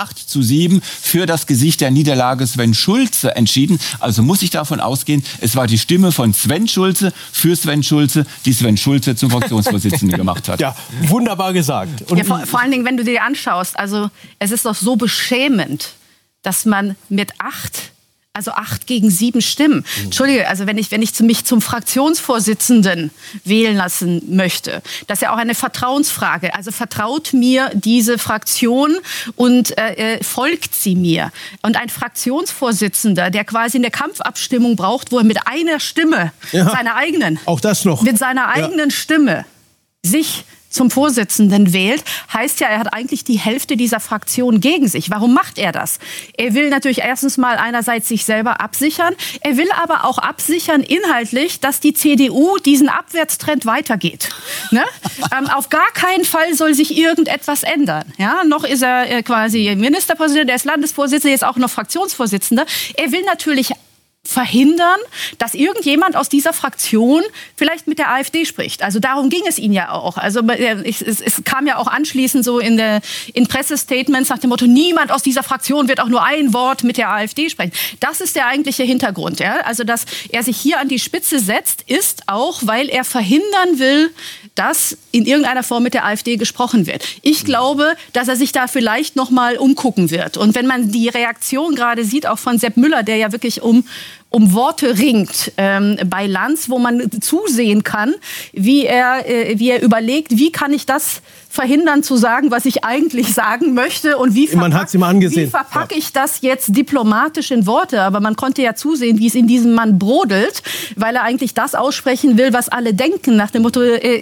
für das Gesicht der Niederlage Sven Schulze entschieden. Also muss ich davon ausgehen, es war die Stimme von Sven Schulze für Sven Schulze, die Sven Schulze zum Fraktionsvorsitzenden gemacht hat. Ja, wunderbar gesagt. Und vor allen Dingen, wenn du dir anschaust, also es ist doch so beschämend, dass man mit 8 gegen 7 Stimmen. Entschuldige, also wenn ich mich zum Fraktionsvorsitzenden wählen lassen möchte, das ist ja auch eine Vertrauensfrage. Also vertraut mir diese Fraktion und folgt sie mir. Und ein Fraktionsvorsitzender, der quasi eine Kampfabstimmung braucht, wo er mit einer Stimme, seiner eigenen, auch das noch, mit seiner eigenen Stimme sich zum Vorsitzenden wählt, heißt ja, er hat eigentlich die Hälfte dieser Fraktion gegen sich. Warum macht er das? Er will natürlich erstens mal einerseits sich selber absichern, er will aber auch absichern inhaltlich, dass die CDU diesen Abwärtstrend weitergeht. Ne? Auf gar keinen Fall soll sich irgendetwas ändern. Ja? Noch ist er quasi Ministerpräsident, er ist Landesvorsitzender, jetzt auch noch Fraktionsvorsitzender. Er will natürlich verhindern, dass irgendjemand aus dieser Fraktion vielleicht mit der AfD spricht. Also darum ging es ihnen ja auch. Also es kam ja auch anschließend so in Pressestatements nach dem Motto, niemand aus dieser Fraktion wird auch nur ein Wort mit der AfD sprechen. Das ist der eigentliche Hintergrund. Ja? Also dass er sich hier an die Spitze setzt, ist auch, weil er verhindern will, dass in irgendeiner Form mit der AfD gesprochen wird. Ich glaube, dass er sich da vielleicht noch mal umgucken wird. Und wenn man die Reaktion gerade sieht, auch von Sepp Müller, der ja wirklich um Worte ringt bei Lanz, wo man zusehen kann, wie er überlegt, wie kann ich das verhindern zu sagen, was ich eigentlich sagen möchte und wie verpacke ich das jetzt diplomatisch in Worte. Aber man konnte ja zusehen, wie es in diesem Mann brodelt, weil er eigentlich das aussprechen will, was alle denken, nach dem Motto,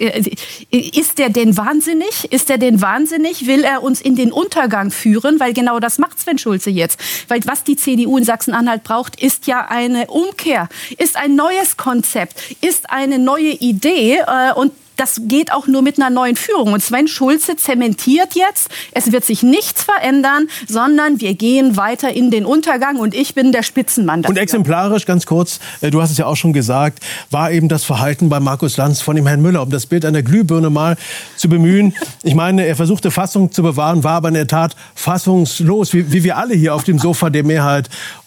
ist der denn wahnsinnig? Ist der denn wahnsinnig? Will er uns in den Untergang führen? Weil genau das macht Sven Schulze jetzt. Weil was die CDU in Sachsen-Anhalt braucht, ist ja eine Umkehr, ist ein neues Konzept, ist eine neue Idee und das geht auch nur mit einer neuen Führung. Und Sven Schulze zementiert jetzt, es wird sich nichts verändern, sondern wir gehen weiter in den Untergang und ich bin der Spitzenmann dafür. Und exemplarisch, ganz kurz, du hast es ja auch schon gesagt, war eben das Verhalten bei Markus Lanz von dem Herrn Müller, um das Bild einer Glühbirne mal zu bemühen. Ich meine, er versuchte Fassung zu bewahren, war aber in der Tat fassungslos, wie wir alle hier auf dem Sofa der Mehrheit.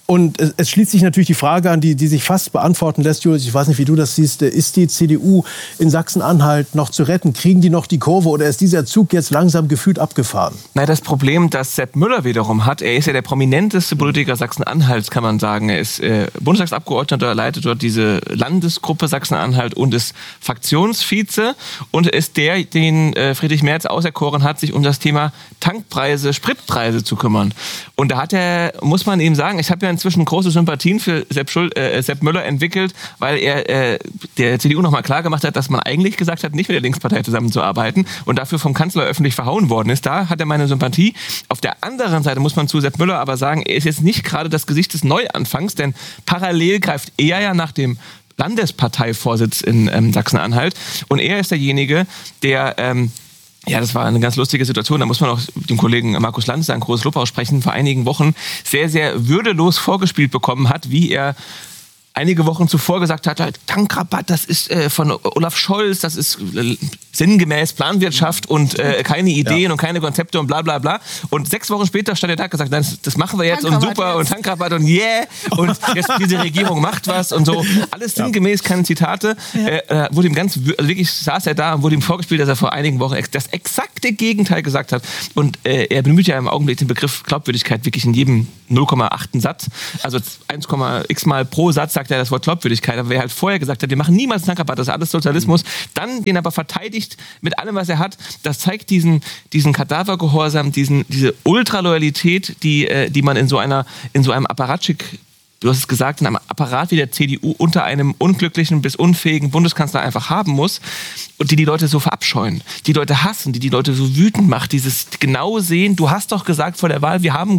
Und es schließt sich natürlich die Frage an, die sich fast beantworten lässt, Julius, ich weiß nicht, wie du das siehst, ist die CDU in Sachsen-Anhalt noch zu retten? Kriegen die noch die Kurve oder ist dieser Zug jetzt langsam gefühlt abgefahren? Na, das Problem, das Sepp Müller wiederum hat, er ist ja der prominenteste Politiker Sachsen-Anhalts, kann man sagen. Er ist Bundestagsabgeordneter, leitet dort diese Landesgruppe Sachsen-Anhalt und ist Fraktionsvize und ist der, den Friedrich Merz auserkoren hat, sich um das Thema Tankpreise, Spritpreise zu kümmern. Und da hat er, muss man ihm sagen, ich habe ja inzwischen große Sympathien für Sepp Müller entwickelt, weil er der CDU nochmal klar gemacht hat, dass man eigentlich gesagt hat, nicht mit der Linkspartei zusammenzuarbeiten und dafür vom Kanzler öffentlich verhauen worden ist. Da hat er meine Sympathie. Auf der anderen Seite muss man zu Sepp Müller aber sagen, er ist jetzt nicht gerade das Gesicht des Neuanfangs, denn parallel greift er ja nach dem Landesparteivorsitz in Sachsen-Anhalt und er ist derjenige, der ja, das war eine ganz lustige Situation. Da muss man auch dem Kollegen Markus Lanz ein großes Lob aussprechen. Vor einigen Wochen sehr, sehr würdelos vorgespielt bekommen hat, wie er einige Wochen zuvor gesagt hat, Tankrabatt, das ist von Olaf Scholz, das ist sinngemäß Planwirtschaft und keine Ideen und keine Konzepte und bla bla bla. Und 6 Wochen später stand er da und gesagt, das machen wir jetzt und super und Tankrabatt und yeah und jetzt diese Regierung macht was und so. Alles sinngemäß, keine Zitate. Wurde ihm wirklich saß er da und wurde ihm vorgespielt, dass er vor einigen Wochen das exakte Gegenteil gesagt hat. Und er bemüht ja im Augenblick den Begriff Glaubwürdigkeit wirklich in jedem 0,8. Satz. Also 1,x mal pro Satz sagt er das Wort Glaubwürdigkeit. Aber wer halt vorher gesagt hat, wir machen niemals Tankrabatt, das ist alles Sozialismus, dann den aber verteidigt mit allem, was er hat, das zeigt diesen Kadavergehorsam, diese Ultraloyalität, die man in so einem Apparatschik, du hast es gesagt, in einem Apparat wie der CDU unter einem unglücklichen bis unfähigen Bundeskanzler einfach haben muss und die Leute so verabscheuen, die Leute hassen, die Leute so wütend macht, dieses genau sehen, du hast doch gesagt vor der Wahl, wir haben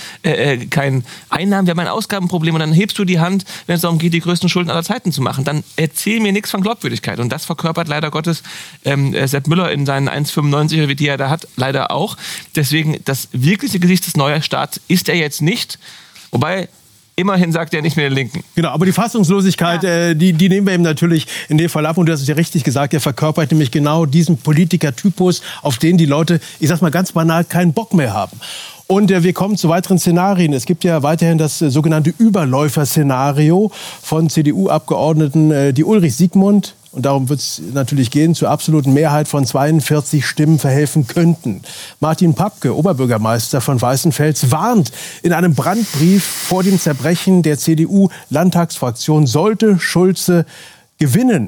kein Einnahmen, wir haben ein Ausgabenproblem und dann hebst du die Hand, wenn es darum geht, die größten Schulden aller Zeiten zu machen. Dann erzähl mir nichts von Glaubwürdigkeit und das verkörpert leider Gottes Sepp Müller in seinen 1,95er, die er da hat, leider auch. Deswegen, das wirkliche Gesicht des Neustarts ist er jetzt nicht, wobei immerhin sagt er nicht mehr den Linken. Genau, aber die Fassungslosigkeit, die nehmen wir ihm natürlich in dem Fall ab. Und du hast es ja richtig gesagt, er verkörpert nämlich genau diesen Politikertypus, auf den die Leute, ich sag's mal ganz banal, keinen Bock mehr haben. Und wir kommen zu weiteren Szenarien. Es gibt ja weiterhin das sogenannte Überläufer-Szenario von CDU-Abgeordneten, die Ulrich Siegmund, und darum wird es natürlich gehen, zur absoluten Mehrheit von 42 Stimmen verhelfen könnten. Martin Papke, Oberbürgermeister von Weißenfels, warnt in einem Brandbrief vor dem Zerbrechen der CDU-Landtagsfraktion, sollte Schulze gewinnen.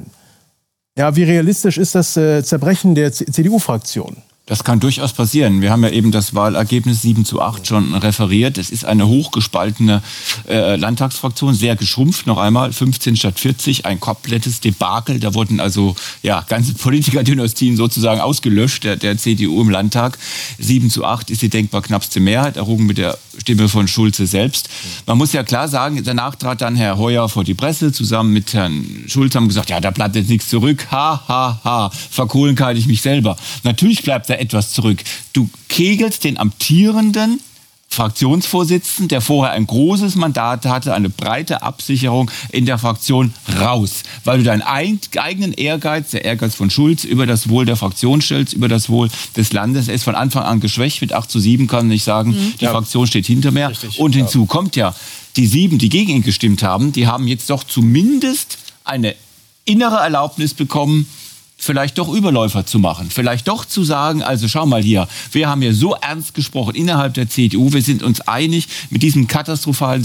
Ja, wie realistisch ist das Zerbrechen der CDU-Fraktion? Das kann durchaus passieren. Wir haben ja eben das Wahlergebnis 7:8 schon referiert. Es ist eine hochgespaltene Landtagsfraktion, sehr geschrumpft, noch einmal 15 statt 40, ein komplettes Debakel. Da wurden also ganze Politikerdynastien sozusagen ausgelöscht, der CDU im Landtag. 7:8 ist die denkbar knappste Mehrheit, errungen mit der Stimme von Schulze selbst. Man muss ja klar sagen, danach trat dann Herr Heuer vor die Presse, zusammen mit Herrn Schulze, haben gesagt, ja, da bleibt jetzt nichts zurück, verkohlen kann ich mich selber. Natürlich bleibt da etwas zurück. Du kegelst den amtierenden Fraktionsvorsitzenden, der vorher ein großes Mandat hatte, eine breite Absicherung in der Fraktion, raus. Weil du deinen eigenen Ehrgeiz, der Ehrgeiz von Schulz, über das Wohl der Fraktion stellst, über das Wohl des Landes. Er ist von Anfang an geschwächt. Mit 8:7 kann ich sagen, die Fraktion steht hinter mir. Richtig, und hinzu kommt ja, die 7, die gegen ihn gestimmt haben, die haben jetzt doch zumindest eine innere Erlaubnis bekommen, vielleicht doch Überläufer zu machen. Vielleicht doch zu sagen, also schau mal hier, wir haben ja so ernst gesprochen innerhalb der CDU, wir sind uns einig, mit diesem katastrophalen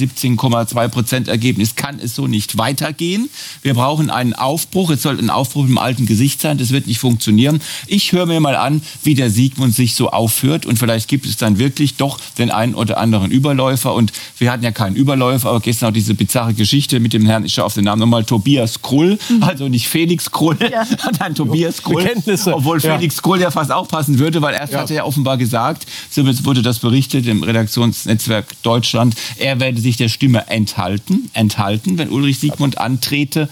17,2% Ergebnis kann es so nicht weitergehen. Wir brauchen einen Aufbruch, es soll ein Aufbruch im alten Gesicht sein, das wird nicht funktionieren. Ich höre mir mal an, wie der Siegmund sich so aufführt und vielleicht gibt es dann wirklich doch den einen oder anderen Überläufer und wir hatten ja keinen Überläufer, aber gestern auch diese bizarre Geschichte mit dem Herrn, ich schaue auf den Namen nochmal, Tobias Krull, also nicht Felix Krull, sondern Tobias Krull, obwohl Felix Krull ja fast aufpassen würde, weil erst hat er ja offenbar gesagt, so wurde das berichtet im Redaktionsnetzwerk Deutschland, er werde sich der Stimme enthalten, wenn Ulrich Siegmund antrete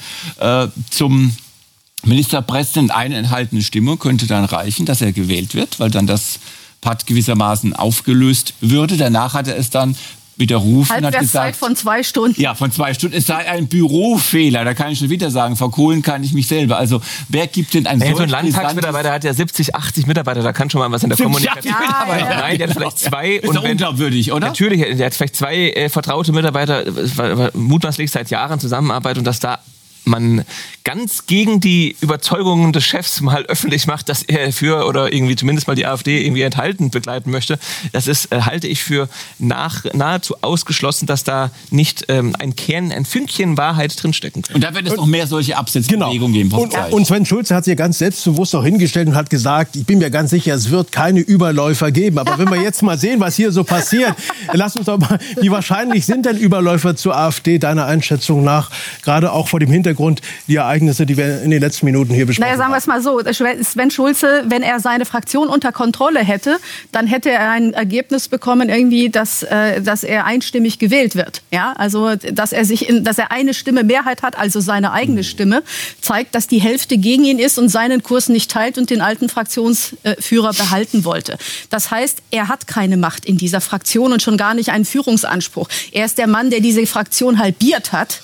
zum Ministerpräsidenten. Eine enthaltene Stimme könnte dann reichen, dass er gewählt wird, weil dann das Patt gewissermaßen aufgelöst würde. Danach hat er es dann widerrufen. Hat Halbwertszeit von 2 Stunden. Ja, von 2 Stunden. Es sei ein Bürofehler. Da kann ich schon wieder sagen, verkohlen kann ich mich selber. Also wer gibt denn ein so ein Landtagsmitarbeiter hat ja 70, 80 Mitarbeiter. Da kann schon mal was in der Kommunikation. Nein, der hat vielleicht 2. Ist doch unglaubwürdig, oder? Natürlich, der hat vielleicht 2 vertraute Mitarbeiter, mutmaßlich seit Jahren Zusammenarbeit und dass da man ganz gegen die Überzeugungen des Chefs mal öffentlich macht, dass er für oder irgendwie zumindest mal die AfD irgendwie enthaltend begleiten möchte, das ist, halte ich für nahezu ausgeschlossen, dass da nicht ein Fünkchen Wahrheit drinstecken kann. Und da wird es noch mehr solche Absetzbewegungen geben. Und Sven Schulze hat sich ja ganz selbstbewusst auch hingestellt und hat gesagt, ich bin mir ganz sicher, es wird keine Überläufer geben. Aber wenn wir jetzt mal sehen, was hier so passiert, lass uns doch mal, wie wahrscheinlich sind denn Überläufer zur AfD deiner Einschätzung nach, gerade auch vor dem Hintergrund die Ereignisse, die wir in den letzten Minuten hier besprochen haben? Sagen wir es mal so, Sven Schulze, wenn er seine Fraktion unter Kontrolle hätte, dann hätte er ein Ergebnis bekommen, irgendwie, dass er einstimmig gewählt wird. Ja? Also, dass er eine Stimme Mehrheit hat, also seine eigene Stimme, zeigt, dass die Hälfte gegen ihn ist und seinen Kurs nicht teilt und den alten Fraktionsführer behalten wollte. Das heißt, er hat keine Macht in dieser Fraktion und schon gar nicht einen Führungsanspruch. Er ist der Mann, der diese Fraktion halbiert hat,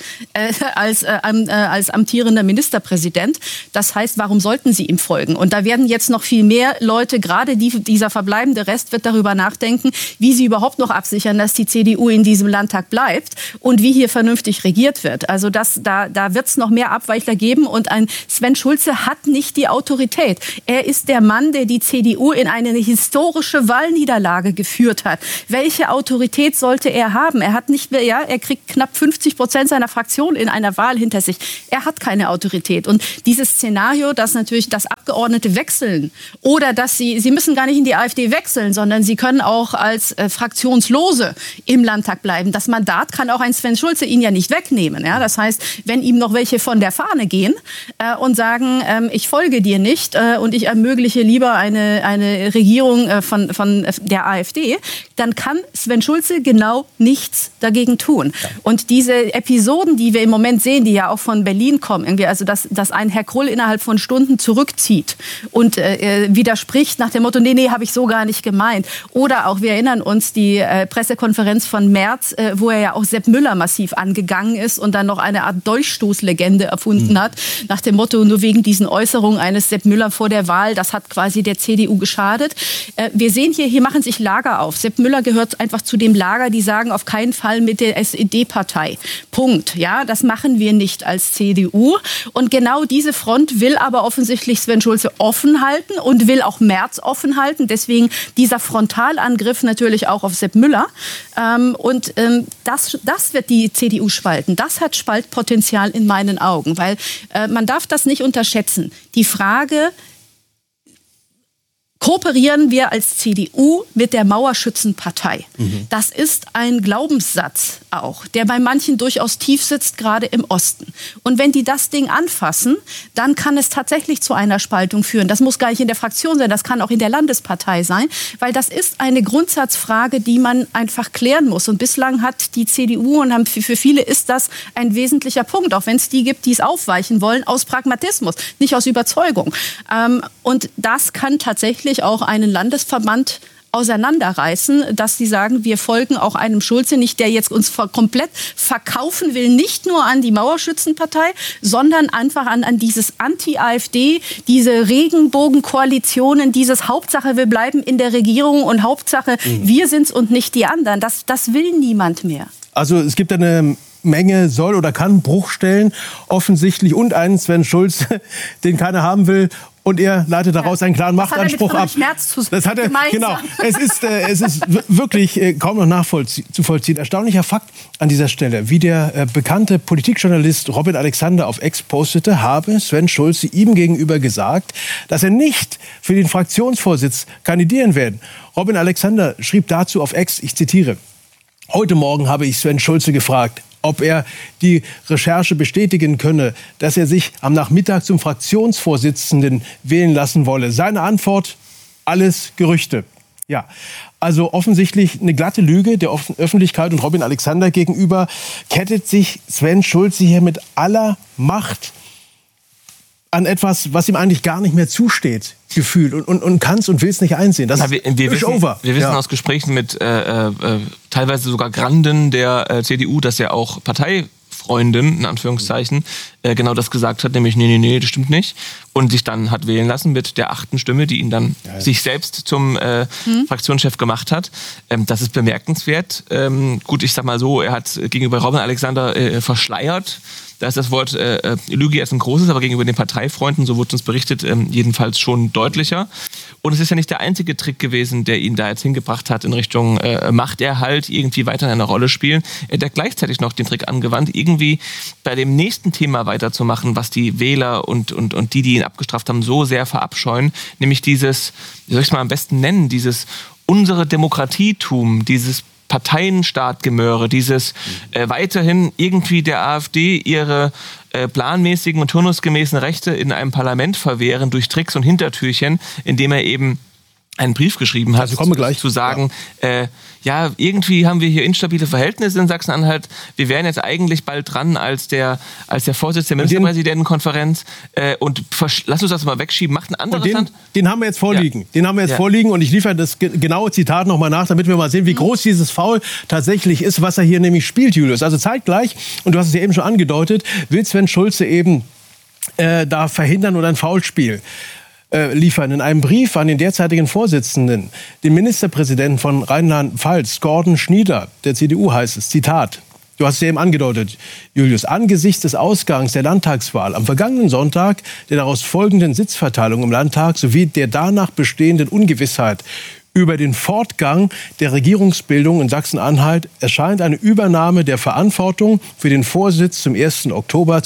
als amtierender Ministerpräsident. Das heißt, warum sollten sie ihm folgen? Und da werden jetzt noch viel mehr Leute, gerade dieser verbleibende Rest, wird darüber nachdenken, wie sie überhaupt noch absichern, dass die CDU in diesem Landtag bleibt und wie hier vernünftig regiert wird. Also da wird es noch mehr Abweichler geben und ein Sven Schulze hat nicht die Autorität. Er ist der Mann, der die CDU in eine historische Wahlniederlage geführt hat. Welche Autorität sollte er haben? Er kriegt knapp 50% seiner Fraktion in einer Wahl hinter sich. Er hat keine Autorität. Und dieses Szenario, dass natürlich das Abgeordnete wechseln oder dass sie müssen gar nicht in die AfD wechseln, sondern sie können auch als Fraktionslose im Landtag bleiben. Das Mandat kann auch ein Sven Schulze ihnen ja nicht wegnehmen. Ja? Das heißt, wenn ihm noch welche von der Fahne gehen und sagen, ich folge dir nicht und ich ermögliche lieber eine Regierung von der AfD, dann kann Sven Schulze genau nichts dagegen tun. Und diese Episoden, die wir im Moment sehen, die ja auch von Berlin kommen, irgendwie, also dass ein Herr Krull innerhalb von Stunden zurückzieht und widerspricht nach dem Motto, nee, habe ich so gar nicht gemeint. Oder auch, wir erinnern uns, die Pressekonferenz von März, wo er ja auch Sepp Müller massiv angegangen ist und dann noch eine Art Dolchstoßlegende erfunden hat, nach dem Motto, nur wegen diesen Äußerungen eines Sepp Müller vor der Wahl, das hat quasi der CDU geschadet. Wir sehen hier machen sich Lager auf. Sepp Müller gehört einfach zu dem Lager, die sagen, auf keinen Fall mit der SED-Partei. Punkt. Ja, das machen wir nicht als CDU. Und genau diese Front will aber offensichtlich Sven Schulze offen halten und will auch Merz offen halten. Deswegen dieser Frontalangriff natürlich auch auf Sepp Müller. Das wird die CDU spalten. Das hat Spaltpotenzial in meinen Augen, weil man darf das nicht unterschätzen. Die Frage, kooperieren wir als CDU mit der Mauerschützenpartei? Das ist ein Glaubenssatz auch, der bei manchen durchaus tief sitzt, gerade im Osten. Und wenn die das Ding anfassen, dann kann es tatsächlich zu einer Spaltung führen. Das muss gar nicht in der Fraktion sein, das kann auch in der Landespartei sein, weil das ist eine Grundsatzfrage, die man einfach klären muss. Und bislang hat die CDU, und für viele ist das ein wesentlicher Punkt, auch wenn es die gibt, die es aufweichen wollen, aus Pragmatismus, nicht aus Überzeugung. Und das kann tatsächlich auch einen Landesverband auseinanderreißen, dass sie sagen, wir folgen auch einem Schulze nicht, der jetzt uns komplett verkaufen will, nicht nur an die Mauerschützenpartei, sondern einfach an dieses Anti-AfD, diese Regenbogenkoalitionen, dieses Hauptsache, wir bleiben in der Regierung und Hauptsache, wir sind's und nicht die anderen. Das will niemand mehr. Also es gibt eine Menge soll oder kann Bruchstellen offensichtlich und einen Sven Schulze, den keiner haben will. Und er leitet daraus einen klaren Machtanspruch ab. Das hat er, genau. Es ist wirklich kaum noch nachzuvollziehen. Erstaunlicher Fakt an dieser Stelle, wie der bekannte Politikjournalist Robin Alexander auf X postete, habe Sven Schulze ihm gegenüber gesagt, dass er nicht für den Fraktionsvorsitz kandidieren werde. Robin Alexander schrieb dazu auf X, ich zitiere: Heute Morgen habe ich Sven Schulze gefragt, ob er die Recherche bestätigen könne, dass er sich am Nachmittag zum Fraktionsvorsitzenden wählen lassen wolle. Seine Antwort: alles Gerüchte. Ja, also offensichtlich eine glatte Lüge der Öffentlichkeit und Robin Alexander gegenüber. Kettet sich Sven Schulze hier mit aller Macht an etwas, was ihm eigentlich gar nicht mehr zusteht, gefühlt und kann es und will es nicht einsehen. Das wir wissen aus Gesprächen mit teilweise sogar Granden der CDU, dass er auch Parteifreundin, in Anführungszeichen, genau das gesagt hat, nämlich nee, das stimmt nicht. Und sich dann hat wählen lassen mit der 8. Stimme, die ihn dann sich selbst zum Fraktionschef gemacht hat. Das ist bemerkenswert. Gut, ich sag mal so, er hat gegenüber Robin Alexander verschleiert. Da ist das Wort Lüge jetzt ein großes, aber gegenüber den Parteifreunden, so wurde uns berichtet, jedenfalls schon deutlicher. Und es ist ja nicht der einzige Trick gewesen, der ihn da jetzt hingebracht hat in Richtung Machterhalt, irgendwie weiter eine Rolle spielen. Er hat gleichzeitig noch den Trick angewandt, irgendwie bei dem nächsten Thema weiterzumachen, was die Wähler und die ihn abgestraft haben, so sehr verabscheuen. Nämlich dieses, wie soll ich es mal am besten nennen, dieses unsere Demokratietum, dieses Parteienstaatgemöre, dieses weiterhin irgendwie der AfD ihre planmäßigen und turnusgemäßen Rechte in einem Parlament verwehren durch Tricks und Hintertürchen, indem er eben einen Brief geschrieben hat, zu sagen, irgendwie haben wir hier instabile Verhältnisse in Sachsen-Anhalt. Wir wären jetzt eigentlich bald dran als der Vorsitz der Ministerpräsidentenkonferenz und lass uns das mal wegschieben. Macht ein anderes Land. Den haben wir jetzt vorliegen. Ja. Den haben wir jetzt vorliegen und ich liefere das genaue Zitat nochmal nach, damit wir mal sehen, wie groß dieses Foul tatsächlich ist, was er hier nämlich spielt, Julius. Also zeitgleich, und du hast es ja eben schon angedeutet, will Sven Schulze eben da verhindern oder ein Foulspiel liefern. In einem Brief an den derzeitigen Vorsitzenden, den Ministerpräsidenten von Rheinland-Pfalz, Gordon Schnieder, der CDU heißt es, Zitat, du hast es ja eben angedeutet, Julius, angesichts des Ausgangs der Landtagswahl am vergangenen Sonntag, der daraus folgenden Sitzverteilung im Landtag sowie der danach bestehenden Ungewissheit über den Fortgang der Regierungsbildung in Sachsen-Anhalt erscheint eine Übernahme der Verantwortung für den Vorsitz zum 1. Oktober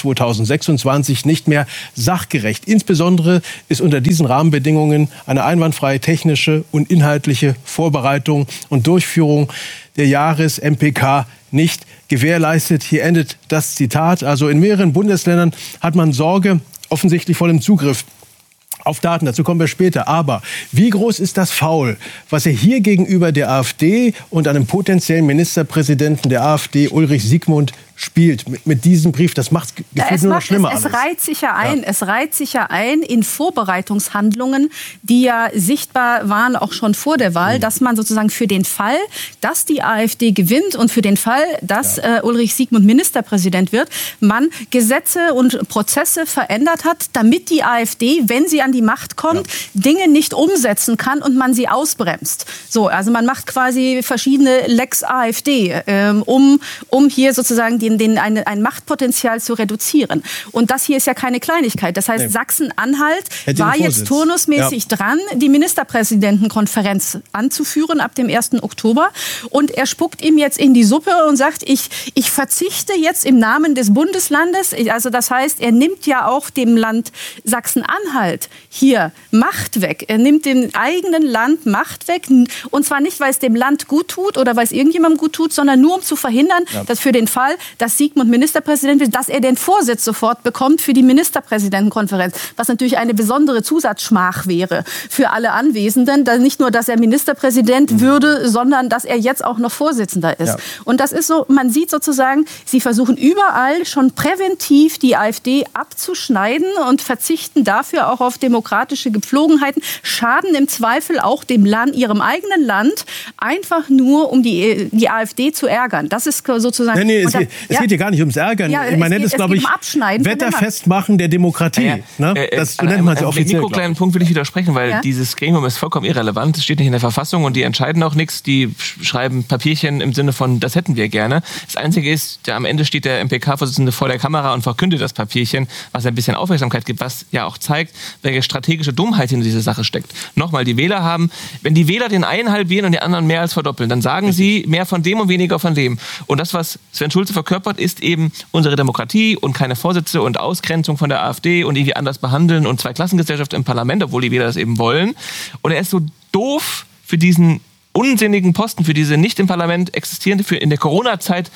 2026 nicht mehr sachgerecht. Insbesondere ist unter diesen Rahmenbedingungen eine einwandfreie technische und inhaltliche Vorbereitung und Durchführung der Jahres-MPK nicht gewährleistet. Hier endet das Zitat. Also in mehreren Bundesländern hat man Sorge, offensichtlich vor dem Zugriff auf Daten, dazu kommen wir später. Aber wie groß ist das Foul, was er hier gegenüber der AfD und einem potenziellen Ministerpräsidenten der AfD, Ulrich Siegmund, spielt mit diesem Brief? Das macht es gefühlt nur noch schlimmer. Es reiht sich ja ein. Es reiht sich ja ein in Vorbereitungshandlungen, die ja sichtbar waren auch schon vor der Wahl, dass man sozusagen für den Fall, dass die AfD gewinnt und für den Fall, dass Ulrich Siegmund Ministerpräsident wird, man Gesetze und Prozesse verändert hat, damit die AfD, wenn sie an die Macht kommt, Dinge nicht umsetzen kann und man sie ausbremst. So, also man macht quasi verschiedene Lex AfD, um hier sozusagen ein Machtpotenzial zu reduzieren. Und das hier ist ja keine Kleinigkeit. Das heißt, Sachsen-Anhalt war jetzt turnusmäßig dran, die Ministerpräsidentenkonferenz anzuführen ab dem 1. Oktober. Und er spuckt ihm jetzt in die Suppe und sagt, ich verzichte jetzt im Namen des Bundeslandes. Also das heißt, er nimmt ja auch dem Land Sachsen-Anhalt hier Macht weg. Er nimmt dem eigenen Land Macht weg. Und zwar nicht, weil es dem Land gut tut oder weil es irgendjemandem gut tut, sondern nur um zu verhindern, dass für den Fall, dass Siegmund Ministerpräsident wird, dass er den Vorsitz sofort bekommt für die Ministerpräsidentenkonferenz. Was natürlich eine besondere Zusatzschmach wäre für alle Anwesenden. Nicht nur, dass er Ministerpräsident würde, sondern dass er jetzt auch noch Vorsitzender ist. Ja. Und das ist so, man sieht sozusagen, sie versuchen überall schon präventiv die AfD abzuschneiden und verzichten dafür auch auf demokratische Gepflogenheiten, schaden im Zweifel auch dem Land, ihrem eigenen Land, einfach nur, um die AfD zu ärgern. Das ist sozusagen... Es geht hier gar nicht ums Ärgern. Man nennt es, glaube ich, Wetterfestmachen der Demokratie. Das nennt man es offiziell. Einen kleinen Punkt will ich widersprechen, weil dieses Gremium ist vollkommen irrelevant. Es steht nicht in der Verfassung und die entscheiden auch nichts. Die schreiben Papierchen im Sinne von, das hätten wir gerne. Das Einzige ist, am Ende steht der MPK-Vorsitzende vor der Kamera und verkündet das Papierchen, was ein bisschen Aufmerksamkeit gibt, was ja auch zeigt, welche strategische Dummheit hinter dieser Sache steckt. Nochmal, die Wähler haben, wenn die Wähler den einen halbieren und den anderen mehr als verdoppeln, dann sagen sie mehr von dem und weniger von dem. Und das, was Sven Schulze verkörpert, ist eben unsere Demokratie und keine Vorsitze und Ausgrenzung von der AfD und irgendwie anders behandeln und Zweiklassengesellschaft im Parlament, obwohl die Wähler das eben wollen. Und er ist so doof für diesen unsinnigen Posten, für diese nicht im Parlament existierende, für in der Corona-Zeit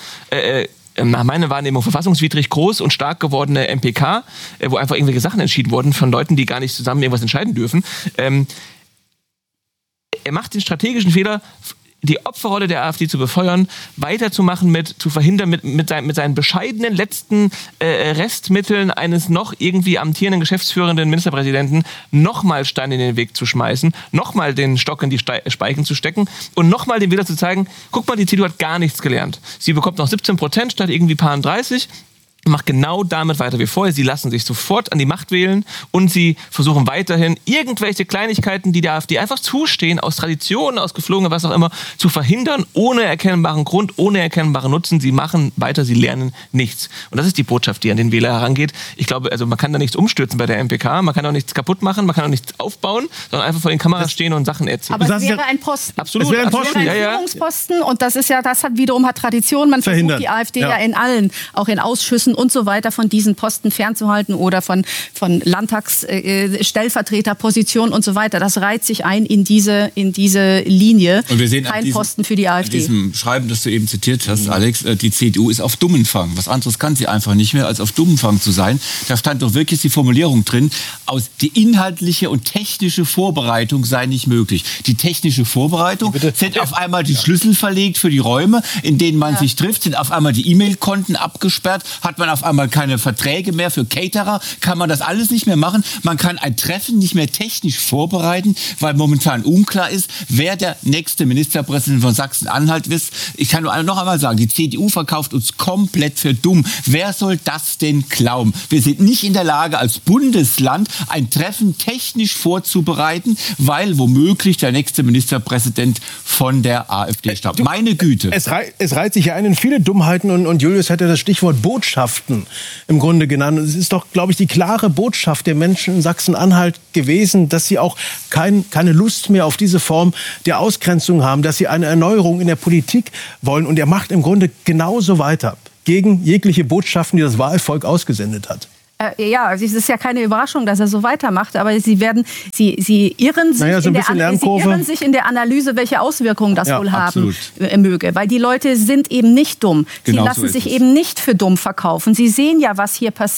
nach meiner Wahrnehmung verfassungswidrig groß und stark gewordene MPK, wo einfach irgendwelche Sachen entschieden wurden von Leuten, die gar nicht zusammen irgendwas entscheiden dürfen. Er macht den strategischen Fehler, die Opferrolle der AfD zu befeuern, weiterzumachen, zu verhindern, mit seinen bescheidenen letzten Restmitteln eines noch irgendwie amtierenden, geschäftsführenden Ministerpräsidenten nochmal Steine in den Weg zu schmeißen, nochmal den Stock in die Speichen zu stecken und nochmal den Wähler zu zeigen, guck mal, die CDU hat gar nichts gelernt. Sie bekommt noch 17% statt irgendwie paar 30%. Macht genau damit weiter wie vorher. Sie lassen sich sofort an die Macht wählen und sie versuchen weiterhin irgendwelche Kleinigkeiten, die der AfD einfach zustehen, aus Traditionen, aus Geflogenheit, was auch immer, zu verhindern, ohne erkennbaren Grund, ohne erkennbaren Nutzen. Sie machen weiter, sie lernen nichts. Und das ist die Botschaft, die an den Wähler herangeht. Ich glaube, also man kann da nichts umstürzen bei der MPK, man kann auch nichts kaputt machen, man kann auch nichts aufbauen, sondern einfach vor den Kameras stehen und Sachen erzählen. Aber es wäre ein Posten. Absolut. Es wäre ein Posten. Es wäre ein Führungsposten und das ist ja, das hat wiederum Tradition. Man versucht die AfD ja in allen, auch in Ausschüssen und so weiter, von diesen Posten fernzuhalten oder von Landtagsstellvertreterpositionen und so weiter. Das reiht sich ein in diese Linie. Und wir sehen kein Posten für die AfD. In diesem Schreiben, das du eben zitiert hast, Alex, die CDU ist auf Dummenfang. Was anderes kann sie einfach nicht mehr, als auf Dummenfang zu sein. Da stand doch wirklich die Formulierung drin, die inhaltliche und technische Vorbereitung sei nicht möglich. Die technische Vorbereitung, sind auf einmal die Schlüssel verlegt für die Räume, in denen man sich trifft, sind auf einmal die E-Mail-Konten abgesperrt, hat man auf einmal keine Verträge mehr für Caterer, kann man das alles nicht mehr machen. Man kann ein Treffen nicht mehr technisch vorbereiten, weil momentan unklar ist, wer der nächste Ministerpräsident von Sachsen-Anhalt ist. Ich kann nur noch einmal sagen, die CDU verkauft uns komplett für dumm. Wer soll das denn glauben? Wir sind nicht in der Lage, als Bundesland ein Treffen technisch vorzubereiten, weil womöglich der nächste Ministerpräsident von der AfD stammt. Meine Güte. Es reiht sich ja ein in viele Dummheiten und Julius hätte das Stichwort Botschaften im Grunde genannt. Es ist doch, glaube ich, die klare Botschaft der Menschen in Sachsen-Anhalt gewesen, dass sie auch keine Lust mehr auf diese Form der Ausgrenzung haben, dass sie eine Erneuerung in der Politik wollen. Und er macht im Grunde genauso weiter gegen jegliche Botschaften, die das Wahlvolk ausgesendet hat. Ja, es ist ja keine Überraschung, dass er so weitermacht, aber sie irren sich in der Analyse, welche Auswirkungen das wohl haben möge. Weil die Leute sind eben nicht dumm. Sie lassen sich eben nicht für dumm verkaufen. Sie sehen ja, was hier passiert.